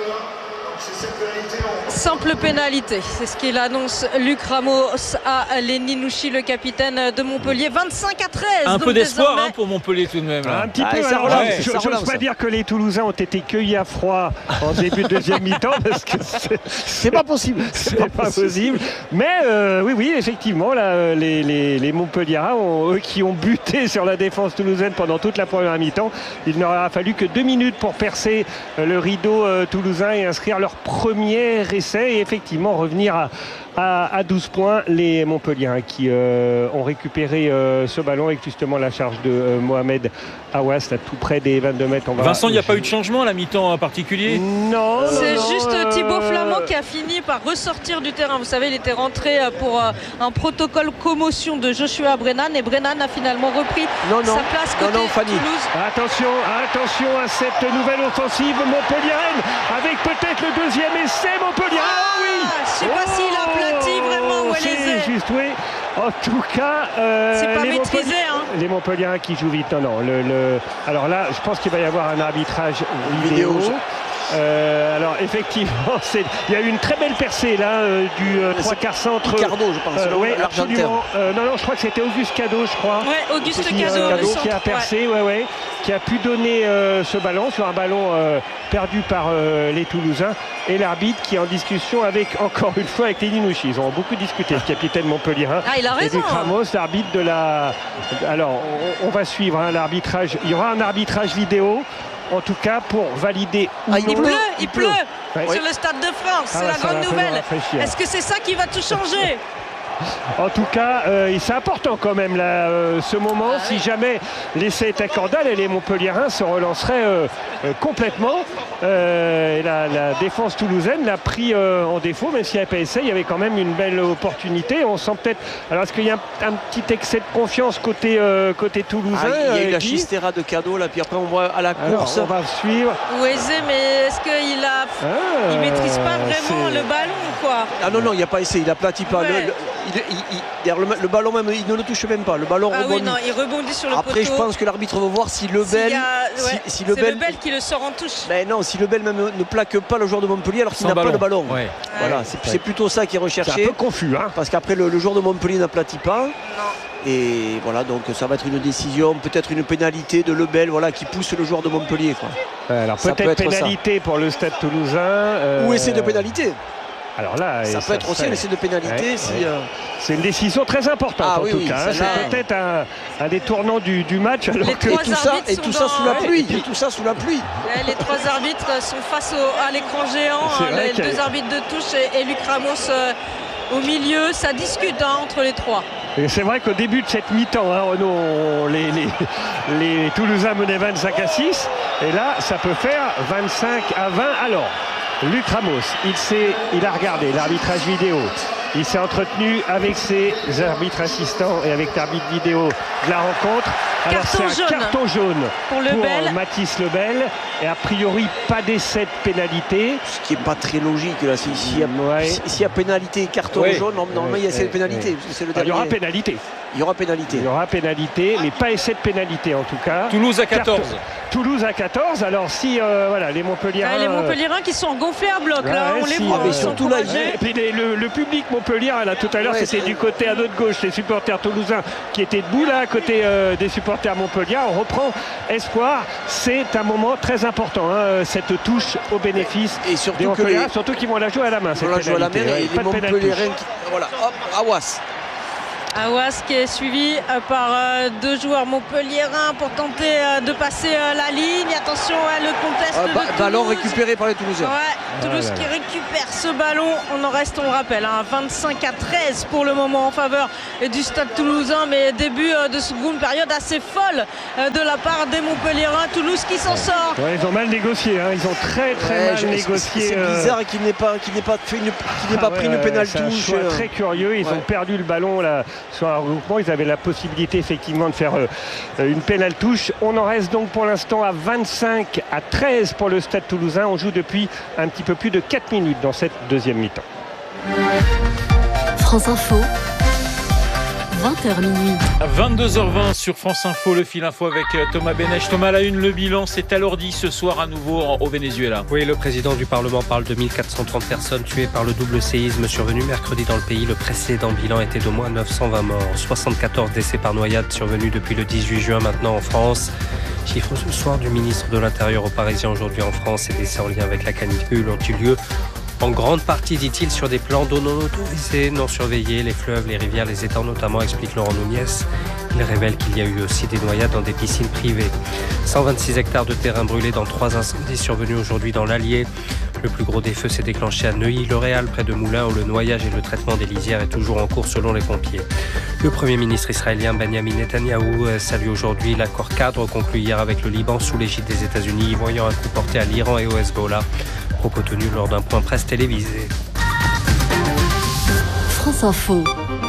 [SPEAKER 2] Simple pénalité, c'est ce qu'il annonce Luc Ramos à Lenny Nouchi, le capitaine de Montpellier. vingt-cinq à treize.
[SPEAKER 4] Un peu d'espoir hein, pour Montpellier tout de même. Là.
[SPEAKER 3] Un petit
[SPEAKER 4] ah,
[SPEAKER 3] peu.
[SPEAKER 4] Ça
[SPEAKER 3] alors,
[SPEAKER 4] ouais,
[SPEAKER 3] je n'ose pas dire que les Toulousains ont été cueillis à froid en début de deuxième mi-temps parce que
[SPEAKER 1] c'est pas possible.
[SPEAKER 3] C'est pas, pas possible. Mais euh, oui, oui, effectivement, là, les, les, les Montpelliérains, eux qui ont buté sur la défense toulousaine pendant toute la première mi-temps, il n'aura fallu que deux minutes pour percer le rideau euh, toulousain et inscrire leur premier essai et effectivement revenir à, à, à douze points. Les Montpelliérains qui euh, ont récupéré euh, ce ballon avec justement la charge de euh, Mohamed Aouas, là tout près des vingt-deux mètres. On va...
[SPEAKER 4] Vincent, il n'y a pas eu de changement à la mi-temps en particulier?
[SPEAKER 3] Non,
[SPEAKER 2] c'est
[SPEAKER 3] non,
[SPEAKER 2] juste
[SPEAKER 3] euh...
[SPEAKER 2] Thibaut Flamand qui a fini par ressortir du terrain. Vous savez, il était rentré pour euh, un protocole commotion de Joshua Brennan et Brennan a finalement repris
[SPEAKER 1] non, non.
[SPEAKER 2] sa place côté
[SPEAKER 1] non, non, Fanny.
[SPEAKER 2] Toulouse.
[SPEAKER 3] Attention, attention à cette nouvelle offensive montpelliéraine avec peut-être le deuxième essai Montpellier.
[SPEAKER 2] Ah, oui. Je sais pas oh, s'il a aplati vraiment ou elle
[SPEAKER 3] est juste oui. En tout cas, euh,
[SPEAKER 2] c'est pas
[SPEAKER 3] les
[SPEAKER 2] maîtrisé.
[SPEAKER 3] Montpellier...
[SPEAKER 2] Hein.
[SPEAKER 3] Les Montpelliérains qui jouent vite. Non, non. Le, le... Alors là, je pense qu'il va y avoir un arbitrage vidéo. vidéo. Euh, alors effectivement, il y a eu une très belle percée là euh, du euh, trois quarts centre.
[SPEAKER 1] Ricardo, je pense.
[SPEAKER 3] Euh, oui, absolument. Euh, non, non, je crois que c'était Auguste Cadeau, je crois.
[SPEAKER 2] Ouais, Auguste
[SPEAKER 3] qui,
[SPEAKER 2] Cadeau,
[SPEAKER 3] Cadeau
[SPEAKER 2] centre,
[SPEAKER 3] qui a percé,
[SPEAKER 2] ouais.
[SPEAKER 3] Ouais, ouais, qui a pu donner euh, ce ballon sur un ballon euh, perdu par euh, les Toulousains et l'arbitre qui est en discussion avec encore une fois avec les Linouchi. Ils ont beaucoup discuté, le capitaine montpelliérain.
[SPEAKER 2] Ah, il a raison.
[SPEAKER 3] Et Luc Ramos, l'arbitre de la. Alors, on, on va suivre hein, l'arbitrage. Il y aura un arbitrage vidéo. En tout cas, pour valider ou
[SPEAKER 2] ah,
[SPEAKER 3] non.
[SPEAKER 2] Il pleut, il pleut
[SPEAKER 3] ouais.
[SPEAKER 2] sur le Stade de France, c'est
[SPEAKER 3] ah,
[SPEAKER 2] la grande nouvelle. Est-ce que c'est ça qui va tout changer?
[SPEAKER 3] En tout cas, euh, c'est important quand même là, euh, ce moment. Ah, si oui. jamais l'essai est accordé, les Montpelliérains se relanceraient euh, euh, complètement. Euh, et la, la défense toulousaine l'a pris euh, en défaut, même s'il n'y avait pas essai, il y avait quand même une belle opportunité. On sent peut-être. Alors, est-ce qu'il y a un, un petit excès de confiance côté, euh, côté toulousain?
[SPEAKER 1] ah, Il y a eu
[SPEAKER 3] euh,
[SPEAKER 1] la
[SPEAKER 3] qui...
[SPEAKER 1] chistera de Cadeau, là, puis après on voit à la course.
[SPEAKER 3] Alors, on va suivre.
[SPEAKER 2] Ouezé, mais est-ce qu'il a. Ah, il maîtrise pas vraiment le ballon, quoi?
[SPEAKER 1] Ah non, non, il n'y a pas essayé, il aplatit pas. Ouais. Le, le, il, il, il, le, le ballon même, il ne le touche même pas. Le ballon
[SPEAKER 2] ah
[SPEAKER 1] rebondit.
[SPEAKER 2] Oui, non, il rebondit sur le
[SPEAKER 1] Après,
[SPEAKER 2] poteau.
[SPEAKER 1] je pense que l'arbitre veut voir si Lebel.
[SPEAKER 2] Si a... ouais,
[SPEAKER 1] si, si
[SPEAKER 2] c'est Lebel qui le sort en touche.
[SPEAKER 1] Ben non, si Lebel même ne plaque pas le joueur de Montpellier alors qu'il n'a pas le ballon.
[SPEAKER 4] Ouais.
[SPEAKER 1] Voilà,
[SPEAKER 4] ouais.
[SPEAKER 1] c'est plutôt ça qui est recherché.
[SPEAKER 3] C'est un peu confus, hein.
[SPEAKER 1] Parce qu'après, le, le joueur de Montpellier n'aplatit pas.
[SPEAKER 2] Non.
[SPEAKER 1] Et voilà, donc ça va être une décision, peut-être une pénalité de Lebel, voilà, qui pousse le joueur de Montpellier. Quoi.
[SPEAKER 3] Alors peut-être peut pénalité ça. Pour le Stade Toulousain. Euh...
[SPEAKER 1] Ou essai de pénalité.
[SPEAKER 3] Alors là,
[SPEAKER 1] ça peut
[SPEAKER 3] ça
[SPEAKER 1] être aussi un essai de pénalité.
[SPEAKER 3] Ouais,
[SPEAKER 1] si,
[SPEAKER 3] ouais.
[SPEAKER 1] euh...
[SPEAKER 3] C'est une décision très importante ah, en
[SPEAKER 1] oui,
[SPEAKER 3] tout
[SPEAKER 1] oui,
[SPEAKER 3] cas. C'est peut-être un, un des tournants du, du match. Alors
[SPEAKER 2] les
[SPEAKER 3] que...
[SPEAKER 2] trois
[SPEAKER 1] et tout ça, et tout ça sous la pluie.
[SPEAKER 2] Ouais.
[SPEAKER 1] Et tout ça sous la pluie.
[SPEAKER 2] Ouais, les trois arbitres sont face au, à l'écran géant. Hein, les deux arbitres de touche et, et Luc Ramos euh, au milieu. Ça discute hein, entre les trois.
[SPEAKER 3] Et c'est vrai qu'au début de cette mi-temps, hein, Renaud, les, les, les Toulousains menaient vingt-cinq à six. Et là, ça peut faire vingt-cinq à vingt. Alors, Luc Ramos, il, s'est, il a regardé l'arbitrage vidéo. Il s'est entretenu avec ses arbitres assistants et avec l'arbitre vidéo de la rencontre. Alors
[SPEAKER 2] carton
[SPEAKER 3] c'est un
[SPEAKER 2] jaune
[SPEAKER 3] carton jaune
[SPEAKER 2] pour, Lebel.
[SPEAKER 3] Mathis Lebel. Et a priori, pas d'essai de pénalité.
[SPEAKER 1] Ce qui n'est pas très logique. Là. S'il si y,
[SPEAKER 3] ouais.
[SPEAKER 1] si y a pénalité et carton
[SPEAKER 3] ouais.
[SPEAKER 1] jaune, normalement ouais. il y a essai de pénalité.
[SPEAKER 3] Ouais.
[SPEAKER 1] C'est le
[SPEAKER 3] ah, il y aura pénalité.
[SPEAKER 1] Il y aura pénalité.
[SPEAKER 3] Il y aura pénalité, mais pas essai de pénalité en tout cas.
[SPEAKER 4] Toulouse à quatorze. Carton.
[SPEAKER 3] Toulouse à quatorze. Alors si euh, voilà, les Montpelliérains.
[SPEAKER 2] Ah, les Montpelliérains qui sont gonflés à bloc, ouais, là, on si, les voit.
[SPEAKER 1] Mais surtout là,
[SPEAKER 3] et puis les, le, le public montpelliérain, là tout à l'heure, ouais, c'était du côté à notre gauche, les supporters toulousains qui étaient debout là, à côté euh, des supporters montpelliérains. On reprend espoir. C'est un moment très important, hein, cette touche au bénéfice
[SPEAKER 1] et, et surtout
[SPEAKER 3] des Montpelliérains,
[SPEAKER 1] les...
[SPEAKER 3] surtout qu'ils vont la jouer à la main.
[SPEAKER 1] Ils vont la jouer à la main et les Montpelliérains qui... Voilà, hop, Aouas.
[SPEAKER 2] Aouas qui est suivi par euh, deux joueurs montpelliérains pour tenter euh, de passer euh, la ligne. Attention, euh, le conteste
[SPEAKER 1] ah, bah,
[SPEAKER 2] de Toulouse.
[SPEAKER 1] Ballon récupéré par les Toulousains.
[SPEAKER 2] Ouais, Toulouse ah, qui récupère ce ballon. On en reste, on le rappelle, hein, vingt-cinq à treize pour le moment en faveur du Stade Toulousain. Mais début euh, de seconde période assez folle euh, de la part des Montpelliérains. Toulouse qui s'en sort.
[SPEAKER 3] Ouais, ils ont mal négocié. Hein. Ils ont très très ouais, mal je, négocié.
[SPEAKER 1] C'est euh... bizarre qu'il n'ait pas, qu'il n'ait pas, fait une, qu'il n'ait ah, pas ouais, pris une pénale touche.
[SPEAKER 3] C'est très curieux. Ils ouais. ont perdu le ballon là. Sur un regroupement, ils avaient la possibilité effectivement de faire euh, une pénale touche. On en reste donc pour l'instant à vingt-cinq à treize pour le Stade Toulousain. On joue depuis un petit peu plus de quatre minutes dans cette deuxième mi-temps.
[SPEAKER 6] France Info, vingt heures minuit.
[SPEAKER 4] À vingt-deux heures vingt sur France Info, le fil info avec Thomas Benech. Thomas, à la une, le bilan s'est alourdi ce soir à nouveau au Venezuela.
[SPEAKER 8] Oui, le président du Parlement parle de mille quatre cent trente personnes tuées par le double séisme survenu mercredi dans le pays. Le précédent bilan était d'au moins neuf cent vingt morts. soixante-quatorze décès par noyade survenus depuis le dix-huit juin maintenant en France. Chiffre ce soir du ministre de l'Intérieur aux Parisiens aujourd'hui en France. Ces décès en lien avec la canicule ont eu lieu en grande partie, dit-il, sur des plans d'eau non autorisés, non surveillés, les fleuves, les rivières, les étangs notamment, explique Laurent Nouniez. Il révèle qu'il y a eu aussi des noyades dans des piscines privées. cent vingt-six hectares de terrain brûlés dans trois incendies survenus aujourd'hui dans l'Allier. Le plus gros des feux s'est déclenché à Neuilly-le-Réal, près de Moulins, où le noyage et le traitement des lisières est toujours en cours selon les pompiers. Le Premier ministre israélien Benjamin Netanyahou salue aujourd'hui l'accord cadre conclu hier avec le Liban sous l'égide des États-Unis, voyant un coup porté à l'Iran et au Hezbollah. Propos tenus lors d'un point presse télévisé.
[SPEAKER 6] France Info.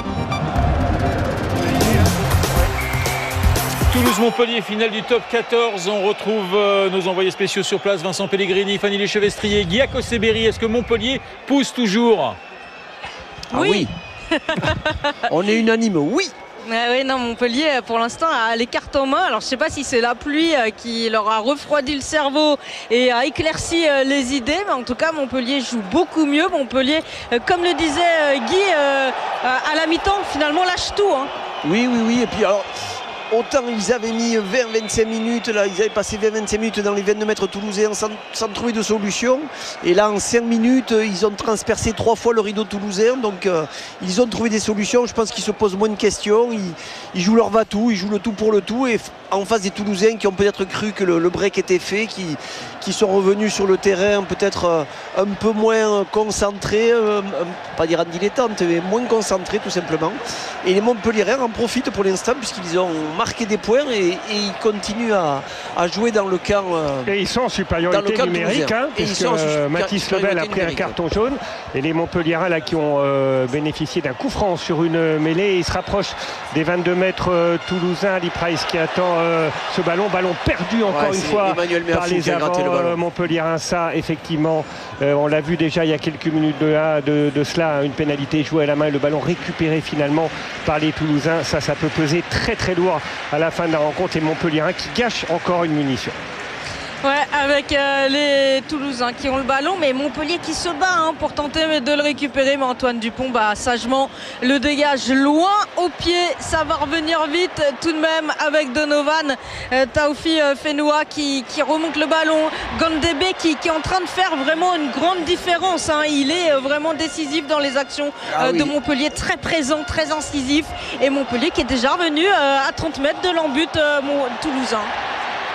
[SPEAKER 4] Toulouse-Montpellier, finale du top quatorze. On retrouve euh, nos envoyés spéciaux sur place. Vincent Pellegrini, Fanny Lechevestrier, Guy Akoseberi. Est-ce que Montpellier pousse toujours?
[SPEAKER 1] Ah oui, oui. On est unanime, oui.
[SPEAKER 2] Ah oui, non, Montpellier, pour l'instant, a les cartes en main. Alors, je ne sais pas si c'est la pluie qui leur a refroidi le cerveau et a éclairci les idées, mais en tout cas, Montpellier joue beaucoup mieux. Montpellier, comme le disait Guy, à la mi-temps, finalement, lâche tout. Hein.
[SPEAKER 1] Oui, oui, oui. Et puis, alors, autant ils avaient mis vingt à vingt-cinq minutes, là, ils avaient passé vingt à vingt-cinq minutes dans les vingt-deux mètres toulousains sans, sans trouver de solution. Et là, en cinq minutes, ils ont transpercé trois fois le rideau toulousain. Donc, euh, ils ont trouvé des solutions. Je pense qu'ils se posent moins de questions. Ils, ils jouent leur va-tout, ils jouent le tout pour le tout. Et en face des Toulousains qui ont peut-être cru que le, le break était fait, qui, qui sont revenus sur le terrain peut-être euh, un peu moins concentrés, euh, pas dire en dilettante, mais moins concentrés tout simplement. Et les Montpelliérains en profitent pour l'instant puisqu'ils ont marqué des points et, et ils continuent à, à jouer dans le camp. Euh,
[SPEAKER 3] et ils sont en supériorité numérique, hein, puisque euh, Mathis Lebel a pris un carton jaune. Et les Montpelliérains là, qui ont euh, bénéficié d'un coup franc sur une mêlée, ils se rapprochent des vingt-deux mètres euh, toulousains. Ali Price qui attend euh, ce ballon, ballon perdu encore ouais, une fois par les avants euh, Montpelliérains. Ça, effectivement, euh, on l'a vu déjà il y a quelques minutes de, là, de, de cela, une pénalité jouée à la main, le ballon récupéré finalement par les Toulousains. Ça, ça peut peser très très lourd à la fin de la rencontre. Et Montpelliérains qui gâche encore une munition.
[SPEAKER 2] Ouais, avec euh, les Toulousains qui ont le ballon, mais Montpellier qui se bat hein, pour tenter de le récupérer. Mais Antoine Dupont, bah, sagement, le dégage loin au pied. Ça va revenir vite tout de même avec Donovan. Euh, Taoufi euh, Fenoua qui, qui remonte le ballon. Gandebe qui, qui est en train de faire vraiment une grande différence. Hein. Il est euh, vraiment décisif dans les actions euh, ah oui. de Montpellier. Très présent, très incisif. Et Montpellier qui est déjà revenu euh, à trente mètres de l'embut euh, toulousain.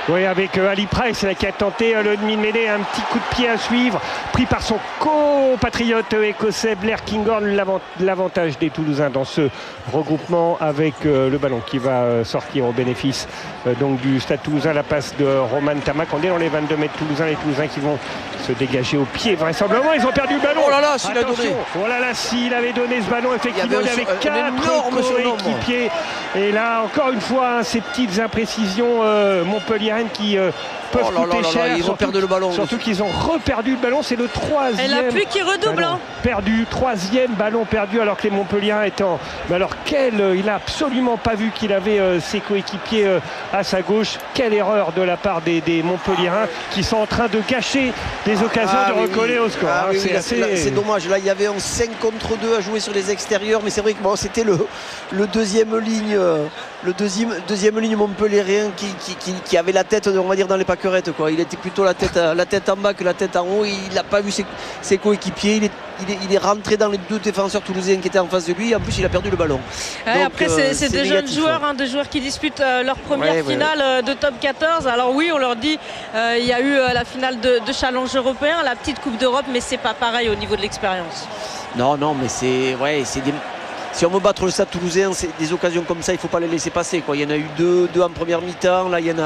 [SPEAKER 3] Oui, avec euh, Ali Price là, qui a tenté euh, le demi-mêlée, un petit coup de pied à suivre, pris par son compatriote euh, écossais Blair Kinghorn, l'avant- l'avantage des Toulousains dans ce regroupement avec euh, le ballon qui va euh, sortir au bénéfice euh, donc du Stade Toulousain, la passe de Roman Tamac. On est dans les vingt-deux mètres toulousains, les Toulousains qui vont se dégager au pied vraisemblablement. Ils ont perdu le ballon.
[SPEAKER 1] Oh là là, s'il a
[SPEAKER 3] Attention.
[SPEAKER 1] donné.
[SPEAKER 3] Oh là là, s'il avait donné ce ballon, effectivement, il,
[SPEAKER 1] il y
[SPEAKER 3] avait,
[SPEAKER 1] avait un,
[SPEAKER 3] quatre
[SPEAKER 1] énorme surnombre.
[SPEAKER 3] coéquipiers. Et là, encore une fois, hein, ces petites imprécisions euh, montpelliéraines qui euh, peuvent
[SPEAKER 1] Oh là
[SPEAKER 3] coûter
[SPEAKER 1] là là
[SPEAKER 3] cher.
[SPEAKER 1] là, ils ont
[SPEAKER 3] surtout,
[SPEAKER 1] perdu le ballon.
[SPEAKER 3] Surtout qu'ils ont reperdu le ballon. C'est le troisième.
[SPEAKER 2] Et la pluie qui redouble.
[SPEAKER 3] ballon
[SPEAKER 2] Hein.
[SPEAKER 3] Perdu, troisième ballon perdu alors que les Montpelliérains étaient en... Mais alors, quel, euh, il n'a absolument pas vu qu'il avait euh, ses coéquipiers euh, à sa gauche. Quelle erreur de la part des, des Montpelliérains qui sont en train de gâcher des occasions
[SPEAKER 1] Ah,
[SPEAKER 3] de
[SPEAKER 1] oui,
[SPEAKER 3] recoller
[SPEAKER 1] oui.
[SPEAKER 3] au score.
[SPEAKER 1] Ah,
[SPEAKER 3] hein.
[SPEAKER 1] oui,
[SPEAKER 3] c'est
[SPEAKER 1] oui, là,
[SPEAKER 3] assez...
[SPEAKER 1] là, c'est dommage. Là, il y avait un cinq contre deux à jouer sur les extérieurs, mais c'est vrai que bon, c'était le, le deuxième ligne, euh, le deuxième, deuxième ligne montpelliérain qui, qui, qui, qui avait la tête, on va dire, dans les pâquerettes, quoi. Il était plutôt la tête, la tête en bas que la tête en haut. Il n'a pas vu ses, ses coéquipiers. Il est, il, est, il est rentré dans les deux défenseurs toulousains qui étaient en face de lui. En plus, il a perdu le ballon.
[SPEAKER 2] Ouais,
[SPEAKER 1] Donc,
[SPEAKER 2] après,
[SPEAKER 1] euh,
[SPEAKER 2] c'est, c'est des
[SPEAKER 1] négatif,
[SPEAKER 2] jeunes joueurs,
[SPEAKER 1] ouais.
[SPEAKER 2] hein, des joueurs qui disputent euh, leur première
[SPEAKER 1] Ouais, ouais,
[SPEAKER 2] finale euh, de top quatorze. Alors oui, on leur dit, euh, il y a eu euh, la finale de, de challenge européen, la petite Coupe d'Europe, mais c'est pas pareil au niveau de l'expérience.
[SPEAKER 1] Non, non, mais c'est, ouais, c'est des... Si on veut battre le Stade Toulousain, c'est des occasions comme ça, il ne faut pas les laisser passer, quoi. Il y en a eu deux, deux en première mi-temps. Là, il y en a